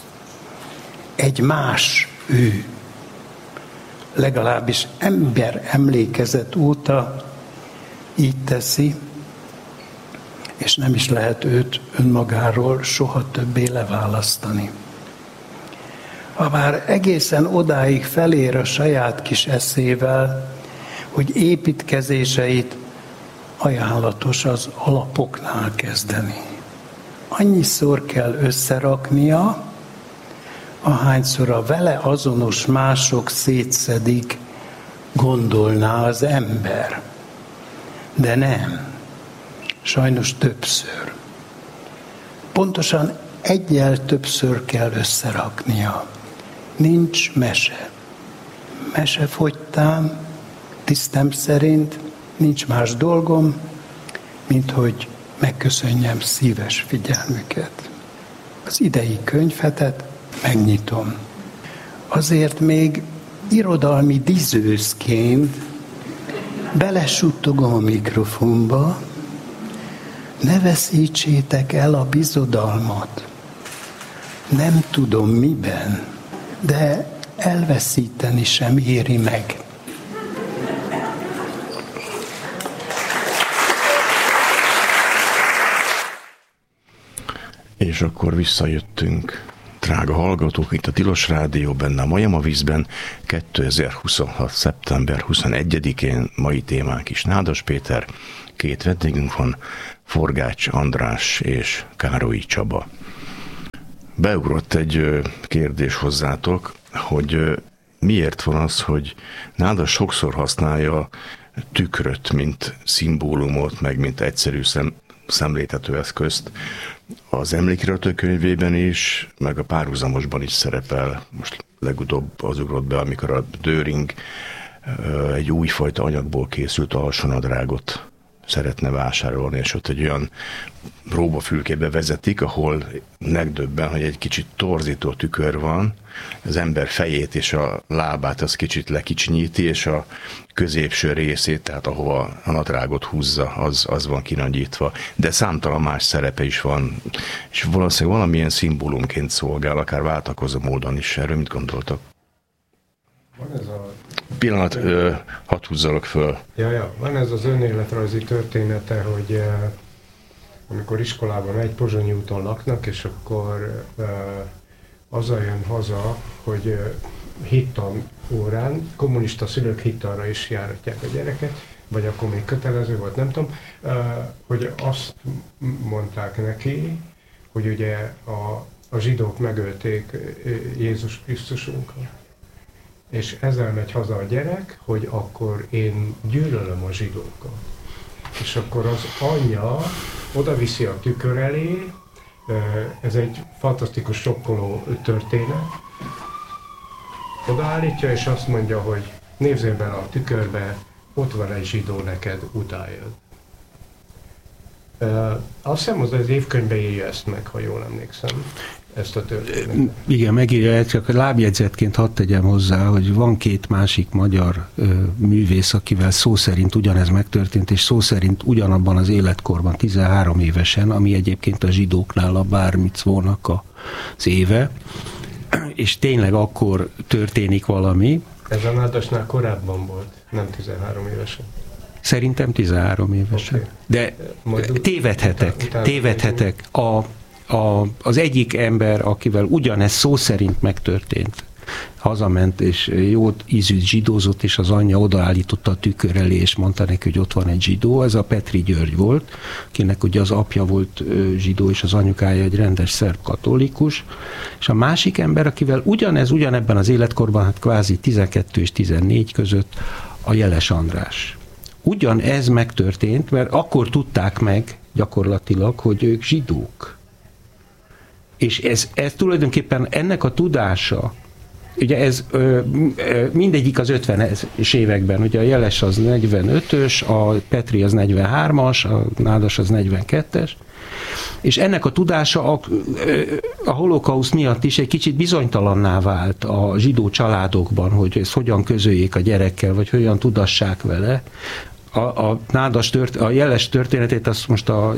Egy más ő. Legalábbis ember emlékezet óta így teszi, és nem is lehet őt önmagáról soha többé leválasztani. Habár egészen odáig felér a saját kis eszével, hogy építkezéseit ajánlatos az alapoknál kezdeni. Annyiszor kell összeraknia, ahányszor a vele azonos mások szétszedik, gondolná az ember. De nem. Sajnos többször. Pontosan egyel többször kell összeraknia. Nincs mese. Mese fogytán, tisztem szerint, nincs más dolgom, mint hogy megköszönjem szíves figyelmüket. Az idei könyvetet megnyitom. Azért még irodalmi dizőszként belesuttogom a mikrofonba, ne veszítsétek el a bizodalmat. Nem tudom miben, de elveszíteni sem éri meg. És akkor visszajöttünk, drága hallgatók, itt a Tilos Rádió, benne a Majom a vízben, kétezer-huszonhat. szeptember huszonegyedikén, mai témánk is Nádas Péter, két vendégünk van, Forgács András és Károlyi Csaba. Beugrott egy kérdés hozzátok, hogy miért van az, hogy Nádas sokszor használja tükröt, mint szimbólumot, meg mint egyszerű szem, szemléltető eszközt. Az emlékiratok könyvében is, meg a párhuzamosban is szerepel. Most legutóbb az ugrott be, amikor a Döring egy újfajta anyagból készült alsónadrágot szeretne vásárolni, és ott egy olyan próbafülkébe vezetik, ahol megdöbben, hogy egy kicsit torzító tükör van, az ember fejét és a lábát az kicsit lekicsinyíti, és a középső részét, tehát ahova a nadrágot húzza, az, az van kinagyítva. De számtalan más szerepe is van, és valószínűleg valamilyen szimbólumként szolgál, akár váltakozó módon is. Erről mit gondoltak? Van ez a... Pillanat, ö, hadd húzzalak föl. Ja, ja, van ez az önéletrajzi története, hogy uh, amikor iskolában egy Pozsonyi úton laknak, és akkor uh, azzal jön haza, hogy uh, hittan órán, kommunista szülők hittanra is járatják a gyereket, vagy akkor még kötelező volt, nem tudom, uh, hogy azt mondták neki, hogy ugye a, a zsidók megölték Jézus Krisztusunkat. És ezzel megy haza a gyerek, hogy akkor én gyűlölöm a zsidókat. És akkor az anyja oda viszi a tükör elé, ez egy fantasztikus, sokkoló történet, odaállítja, és azt mondja, hogy nézzél bele a tükörbe, ott van egy zsidó, neked utáljad. Azt hiszem, az az évkönyvben írja ezt meg, ha jól emlékszem. Ezt a történetet. Igen, megírja, csak a lábjegyzetként hadd tegyem hozzá, hogy van két másik magyar ö, művész, akivel szó szerint ugyanez megtörtént, és szó szerint ugyanabban az életkorban, tizenhárom évesen, ami egyébként a zsidóknál a bár micvónak az éve, és tényleg akkor történik valami. Ez a Nádasnál korábban volt, nem tizenhárom évesen. Szerintem tizenhárom évesen. Okay. De Majd tévedhetek, után, után tévedhetek. A A, az egyik ember, akivel ugyanez szó szerint megtörtént, hazament, és jó ízűt zsidózott, és az anyja odaállította a tükör elé, és mondta neki, hogy ott van egy zsidó. Ez a Petri György volt, akinek ugye az apja volt zsidó, és az anyukája egy rendes szerb katolikus. És a másik ember, akivel ugyanez, ugyanebben az életkorban, hát kvázi tizenkettő és tizennégy között, a Jeles András. Ugyanez megtörtént, mert akkor tudták meg gyakorlatilag, hogy ők zsidók. És ez, ez tulajdonképpen ennek a tudása, ugye ez ö, ö, mindegyik az ötvenes években, ugye a Jeles az negyvenötös, a Petri az negyvenhármas, a Nádas az negyvenkettes, és ennek a tudása a, a holokauszt miatt is egy kicsit bizonytalanná vált a zsidó családokban, hogy ezt hogyan közöljék a gyerekkel, vagy hogyan tudassák vele. A, a, Nádas tört, a Jeles történetét azt most a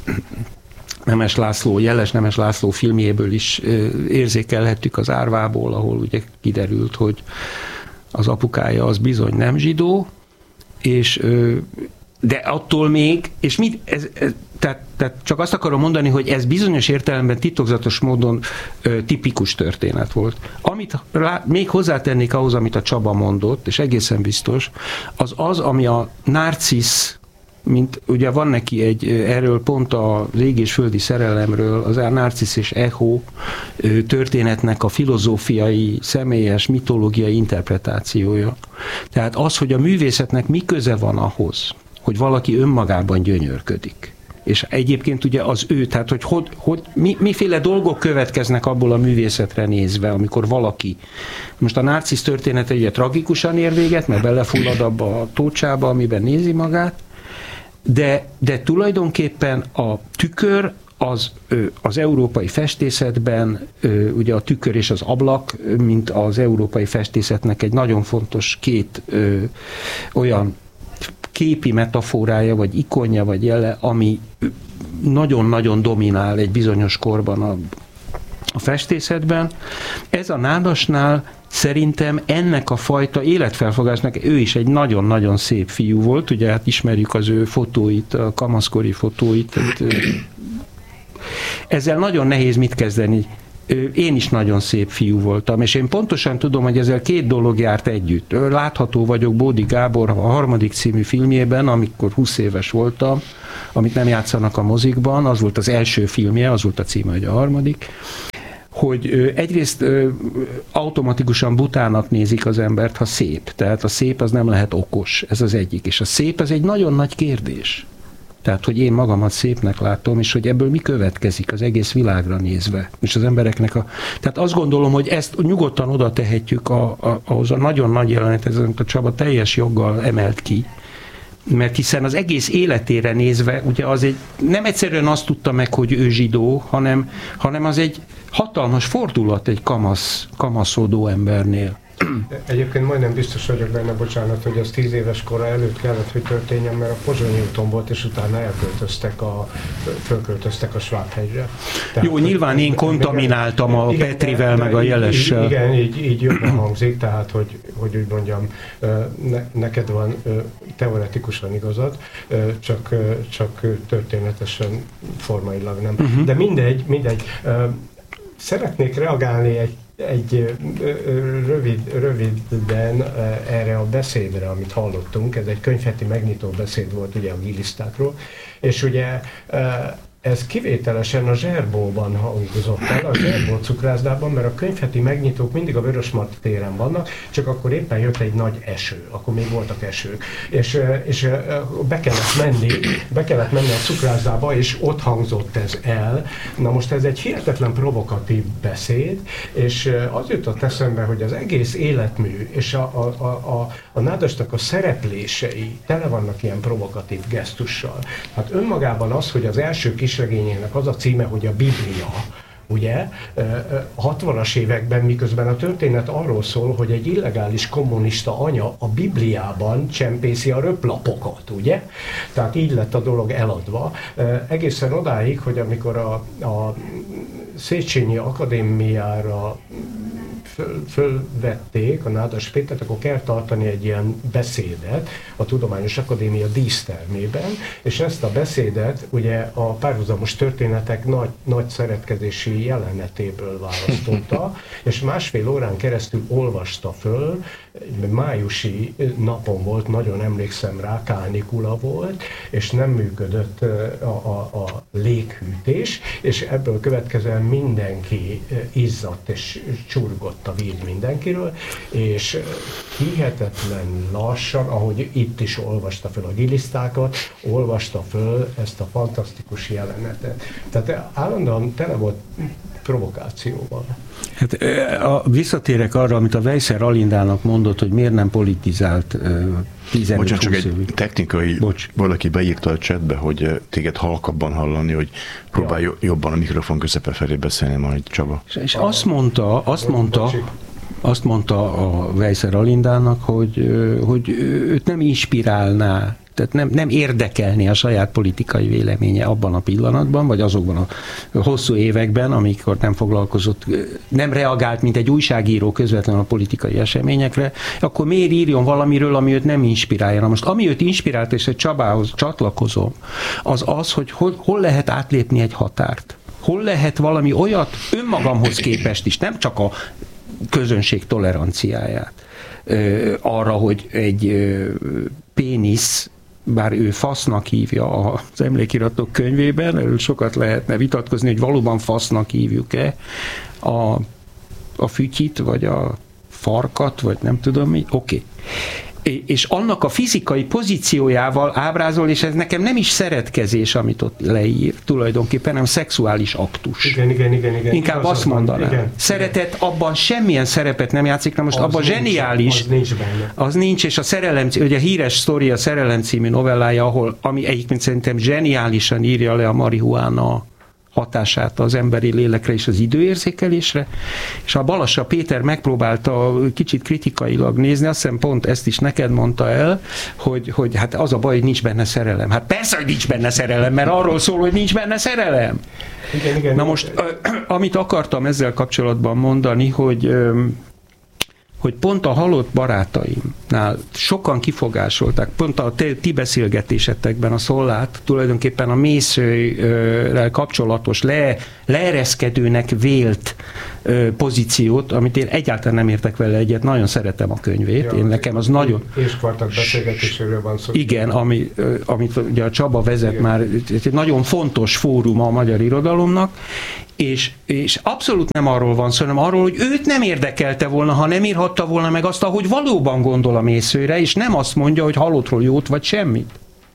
Nemes László, Jeles Nemes László filmjéből is érzékelhettük, az Árvából, ahol ugye kiderült, hogy az apukája az bizony nem zsidó, és de attól még, és mit, ez, ez, tehát, tehát csak azt akarom mondani, hogy ez bizonyos értelemben titokzatos módon ö, tipikus történet volt. Amit rá, még hozzátennék ahhoz, amit a Csaba mondott, és egészen biztos, az az, ami a Narcisz, mint ugye van neki egy, erről pont a Ég és földi szerelemről, az Narcisz és Echo történetnek a filozófiai, személyes, mitológiai interpretációja. Tehát az, hogy a művészetnek mi köze van ahhoz, hogy valaki önmagában gyönyörködik. És egyébként ugye az ő, tehát hogy, hogy, hogy mi, miféle dolgok következnek abból a művészetre nézve, amikor valaki, most a Narcisz története ugye tragikusan ér véget, mert belefullad abba a tócsába, amiben nézi magát, de, de tulajdonképpen a tükör az, az európai festészetben, ugye a tükör és az ablak, mint az európai festészetnek egy nagyon fontos két ö, olyan képi metaforája, vagy ikonja, vagy jele, ami nagyon-nagyon dominál egy bizonyos korban a, a festészetben. Ez a Nádasnál szerintem ennek a fajta életfelfogásnak, ő is egy nagyon-nagyon szép fiú volt, ugye hát ismerjük az ő fotóit, a kamaszkori fotóit, ezzel nagyon nehéz mit kezdeni. Én is nagyon szép fiú voltam, és én pontosan tudom, hogy ezzel két dolog járt együtt. Látható vagyok Bódi Gábor a harmadik című filmjében, amikor húsz éves voltam, amit nem játszanak a mozikban, az volt az első filmje, az volt a címe, hogy a harmadik, hogy egyrészt automatikusan butának nézik az embert, ha szép. Tehát a szép az nem lehet okos, ez az egyik. És a szép az egy nagyon nagy kérdés. Tehát, hogy én magamat szépnek látom, és hogy ebből mi következik az egész világra nézve, és az embereknek a... Tehát azt gondolom, hogy ezt nyugodtan oda tehetjük a, a, ahhoz a nagyon nagy jelenet, amit a Csaba teljes joggal emelt ki, mert hiszen az egész életére nézve, ugye az egy, nem egyszerűen azt tudta meg, hogy ő zsidó, hanem, hanem az egy hatalmas fordulat egy kamasz, kamaszodó embernél. Egyébként majdnem biztos vagyok benne, bocsánat, hogy az tíz éves kora előtt kellett, hogy történjen, mert a Pozsonyi úton volt, és utána elköltöztek a, fölköltöztek a Svábhegyre. Tehát, jó, nyilván én kontamináltam a igen, Petrivel, meg a Jelessel. Igen, így, így jobban hangzik, tehát, hogy, hogy úgy mondjam, ne, neked van teoretikusan igazad, csak, csak történetesen, formailag nem. Uh-huh. De mindegy, mindegy. Szeretnék reagálni egy egy rövid, röviden erre a beszédre, amit hallottunk, ez egy könyvheti megnyitó beszéd volt ugye a gilisztákról, és ugye ez kivételesen a Zserbóban hangzott el, a Zserbó cukrászdában, mert a könyvheti megnyitók mindig a Vörösmarty téren vannak, csak akkor éppen jött egy nagy eső, akkor még voltak esők, és, és be kellett menni, be kellett menni a cukrászdába, és ott hangzott ez el. Na most ez egy hihetetlen provokatív beszéd, és az jutott eszembe, hogy az egész életmű, és a, a, a, a, a Nádasnak a szereplései tele vannak ilyen provokatív gesztussal. Hát önmagában az, hogy az első kis regényének az a címe, hogy a Biblia, ugye, a hatvanas években, miközben a történet arról szól, hogy egy illegális kommunista anya a Bibliában csempészi a röplapokat, ugye? Tehát így lett a dolog eladva. Egészen odáig, hogy amikor a, a Széchenyi Akadémiára föl, fölvették a Nádas Pétert, akkor kell tartani egy ilyen beszédet a Tudományos Akadémia dísztermében, és ezt a beszédet ugye a párhuzamos történetek nagy, nagy szeretkezési jelenetéből választotta, és másfél órán keresztül olvasta föl, májusi napon volt, nagyon emlékszem rá, kánikula volt, és nem működött a, a, a léghűtés, és ebből következően mindenki izzadt és csurgott a víz mindenkiről, és hihetetlen lassan, ahogy itt is olvasta föl a gilisztákat, olvasta föl ezt a fantasztikus jelenetet. Tehát állandóan tele volt provokációval. Hát a, visszatérek arra, amit a Weisser Alindának mondott, hogy miért nem politizált tizenöt-húsz csak egy évig. technikai, Bocs. Valaki beírta a chatbe, hogy téged halkabban hallani, hogy próbálj ja. jobban a mikrofon közepe felé beszélni majd, Csaba. És, és azt mondta, azt mondta, azt mondta a Weisser Alindának, hogy, hogy őt nem inspirálná, tehát nem, nem érdekelni a saját politikai véleménye abban a pillanatban, vagy azokban a hosszú években, amikor nem foglalkozott, nem reagált, mint egy újságíró közvetlenül a politikai eseményekre, akkor miért írjon valamiről, ami őt nem inspirálja? Na most, ami őt inspirált, és egy Csabához csatlakozom, az az, hogy hol, hol lehet átlépni egy határt. Hol lehet valami olyat önmagamhoz képest is, nem csak a közönség toleranciáját, arra, hogy egy pénisz, bár ő fasznak hívja az emlékiratok könyvében, erről sokat lehetne vitatkozni, hogy valóban fasznak hívjuk-e a, a fütyit, vagy a farkat, vagy nem tudom mi, oké. Okay. és annak a fizikai pozíciójával ábrázol, és ez nekem nem is szeretkezés, amit ott leír tulajdonképpen, hanem szexuális aktus. Igen, igen, igen. igen. Inkább igaz, azt mondanám. Igen, Szeretet igen. abban semmilyen szerepet nem játszik, na most az abban nincs, zseniális. Az nincs benne. Az nincs, és a Szerelem, ugye a híres sztori, a Szerelem című novellája, ahol, ami egyébként szerintem zseniálisan írja le a marihuána hatását az emberi lélekre és az időérzékelésre, és a Balassa Péter megpróbálta kicsit kritikailag nézni, azt hiszem pont ezt is neked mondta el, hogy, hogy hát az a baj, hogy nincs benne szerelem. Hát persze, hogy nincs benne szerelem, mert arról szól, hogy nincs benne szerelem. Igen, igen, Na most, amit akartam ezzel kapcsolatban mondani, hogy hogy pont a halott barátaimnál sokan kifogásolták, pont a ti beszélgetésetekben a Szollát, tulajdonképpen a mészőrrel kapcsolatos, le, leereszkedőnek vélt ö, pozíciót, amit én egyáltalán nem értek vele egyet, nagyon szeretem a könyvét, ja, én nekem az nagyon... És kvartak beszélgetéséről van szó. Igen, ami, amit ugye a Csaba vezet igen. már, egy nagyon fontos fórum a magyar irodalomnak, És, és abszolút nem arról van szó, hanem arról, hogy őt nem érdekelte volna, ha nem írhatta volna meg azt, ahogy valóban gondol a mészőre, és nem azt mondja, hogy halottról jót vagy semmit.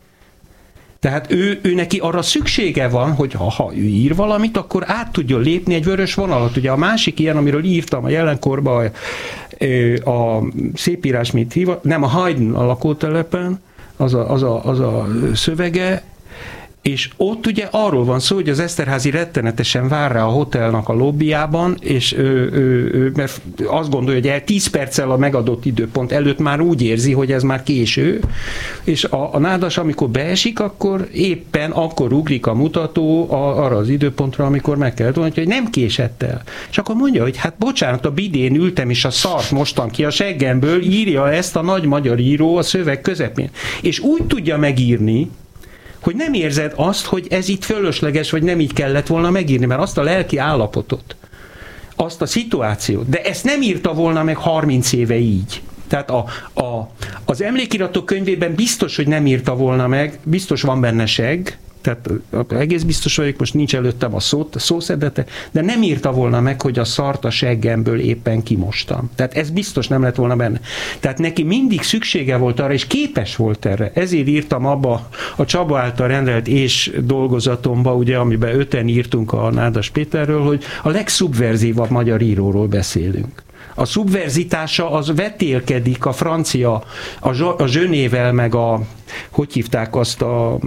Tehát ő, ő neki arra szüksége van, hogy ha, ha ő ír valamit, akkor át tudja lépni egy vörös vonalat. Ugye a másik ilyen, amiről írtam a jelenkorban, a, a szépírás, mit hív, nem a Haydn a lakótelepen, az a, az a, az a szövege, és ott ugye arról van szó, hogy az Eszterházy rettenetesen vár rá a hotelnak a lobbyjában, és ő, ő, ő, mert azt gondolja, hogy el tíz perccel a megadott időpont előtt már úgy érzi, hogy ez már késő, és a, a nádas, amikor beesik, akkor éppen akkor ugrik a mutató a, arra az időpontra, amikor meg kell tudni, hogy nem késett el. És akkor mondja, hogy hát bocsánat, a bidén ültem, és a szart mostam ki a seggemből, írja ezt a nagy magyar író a szöveg közepén. És úgy tudja megírni, hogy nem érzed azt, hogy ez itt fölösleges, vagy nem így kellett volna megírni, mert azt a lelki állapotot, azt a szituációt, de ezt nem írta volna meg harminc éve így. Tehát a, a, az emlékiratok könyvében biztos, hogy nem írta volna meg, biztos van benne segg, tehát egész biztos vagyok, most nincs előttem a szó, szószedete, de nem írta volna meg, hogy a szart a seggemből éppen kimostam. Tehát ez biztos nem lett volna benne. Tehát neki mindig szüksége volt arra, és képes volt erre. Ezért írtam abba a Csaba által rendelt és dolgozatomba, ugye, amiben öten írtunk a Nádas Péterről, hogy a legszubverzívabb magyar íróról beszélünk. A szubverzitása az vetélkedik a francia, a, a Zsönével, meg a, hogy hívták azt a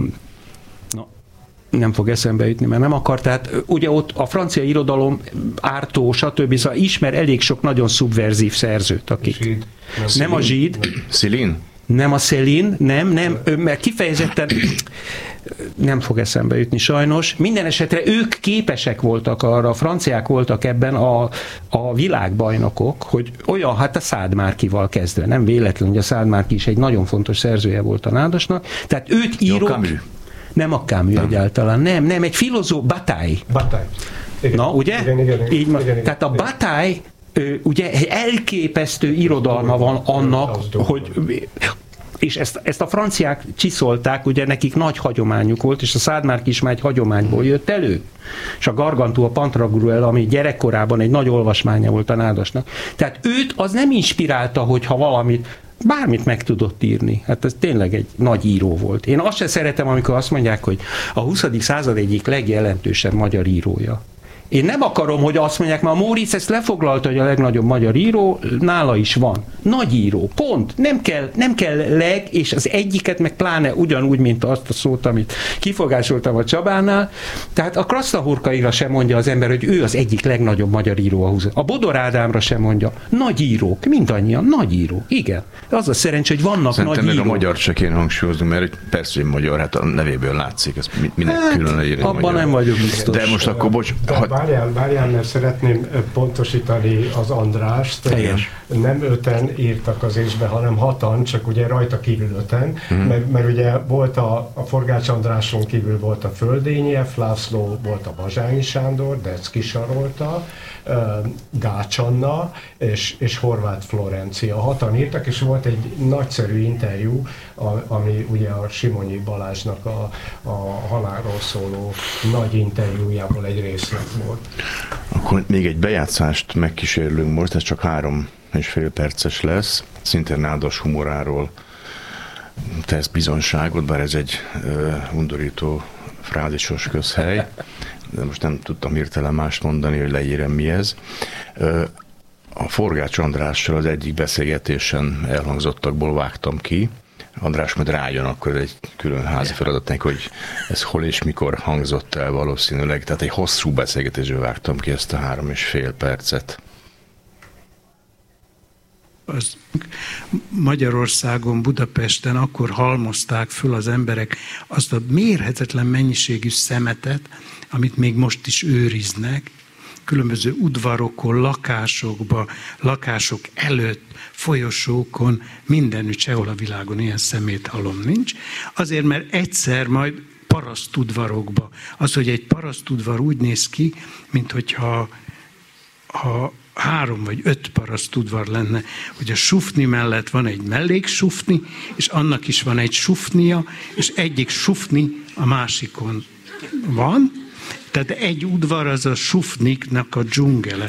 nem fog eszembe jutni, mert nem akar. Tehát ugye ott a francia irodalom, Artaud, stb. Szóval ismer elég sok nagyon szubverzív szerzőt, akik. Zsid. Nem, nem a Zsid. Céline? Nem a Céline, nem, nem, mert kifejezetten nem fog eszembe jutni sajnos. Minden esetre ők képesek voltak arra, a franciák voltak ebben a, a világbajnokok, hogy olyan, hát a Szád Márkival kezdve, nem véletlen, hogy a Szád Márki is egy nagyon fontos szerzője volt a Nádasnak. Tehát őt írók... Nem a Camus egyáltalán, nem, nem, egy filozóf, Bataille. Bataille. Igen. Na, ugye? Igen, igen, igen, Így igen, igen, tehát a Bataille, ugye egy elképesztő irodalma van annak, hogy... És ezt, ezt a franciák csiszolták, ugye nekik nagy hagyományuk volt, és a Szád Márki is már egy hagyományból jött elő. És a Gargantúa Pantagruel, ami gyerekkorában egy nagy olvasmánya volt a Nádasnak. Tehát őt az nem inspirálta, hogyha valamit, bármit meg tudott írni. Hát ez tényleg egy nagy író volt. Én azt sem szeretem, amikor azt mondják, hogy a huszadik század egyik legjelentősebb magyar írója. Én nem akarom, hogy azt mondják, mert a Móricz ezt lefoglalta, hogy a legnagyobb magyar író, nála is van. Nagy író, pont. Nem kell, nem kell leg, és az egyiket meg pláne ugyanúgy, mint azt a szót, amit kifogásoltam a Csabánál. Tehát a Krasznahorkaira sem mondja az ember, hogy ő az egyik legnagyobb magyar író a húszadikban. A Bodor Ádámra sem mondja. Nagy írók, mindannyian, nagy író. Igen. Az a szerencsé, hogy vannak Szerintem nagy írók. Szerintem a magyar se kéne hangsúlyozni, mert persze, hogy magyar, hát a nevéből látszik, ezt minden hát, külön leírni. Abban magyar. Nem vagyok biztos. De most akkor, bocs... Várjál, várjál, mert szeretném pontosítani az Andrást. Helyes. Nem öten írtak az ésbe, hanem hatan, csak ugye rajta kívül öten, mm. mert, mert ugye volt a, a Forgács Andráson kívül volt a Földényi, László volt a Bazsányi Sándor, Decki Sarolta, Gács Anna és, és Horváth Florencia. Hatan írtak, és volt egy nagyszerű interjú, a, ami ugye a Simonyi Balázsnak a, a halálról szóló nagy interjújából egy részlet volt. Akkor még egy bejátszást megkísérlünk most, ez csak három és fél perces lesz. szinte nádas humoráról tesz bizonságot, bár ez egy uh, undorító frázisos közhely, de most nem tudtam hirtelen mást mondani, hogy leírem mi ez. Uh, a Forgács Andrással az egyik beszélgetésen elhangzottakból vágtam ki. András majd rájön, akkor egy külön házi feladat neki, hogy ez hol és mikor hangzott el valószínűleg. Tehát egy hosszú beszélgetésből vágtam ki ezt a három és fél percet. Az Magyarországon, Budapesten akkor halmozták föl az emberek azt a mérhetetlen mennyiségű szemetet, amit még most is őriznek, különböző udvarokon, lakásokba, lakások előtt, folyosókon, mindenütt, sehol a világon ilyen szeméthalom nincs. Azért, mert egyszer majd parasztudvarokba. Az, hogy egy parasztudvar úgy néz ki, mint hogyha ha három vagy öt parasztudvar lenne, hogy a sufni mellett van egy melléksufni, és annak is van egy sufnia, és egyik sufni a másikon van. Tehát egy udvar az a sufniknak a dzsungele.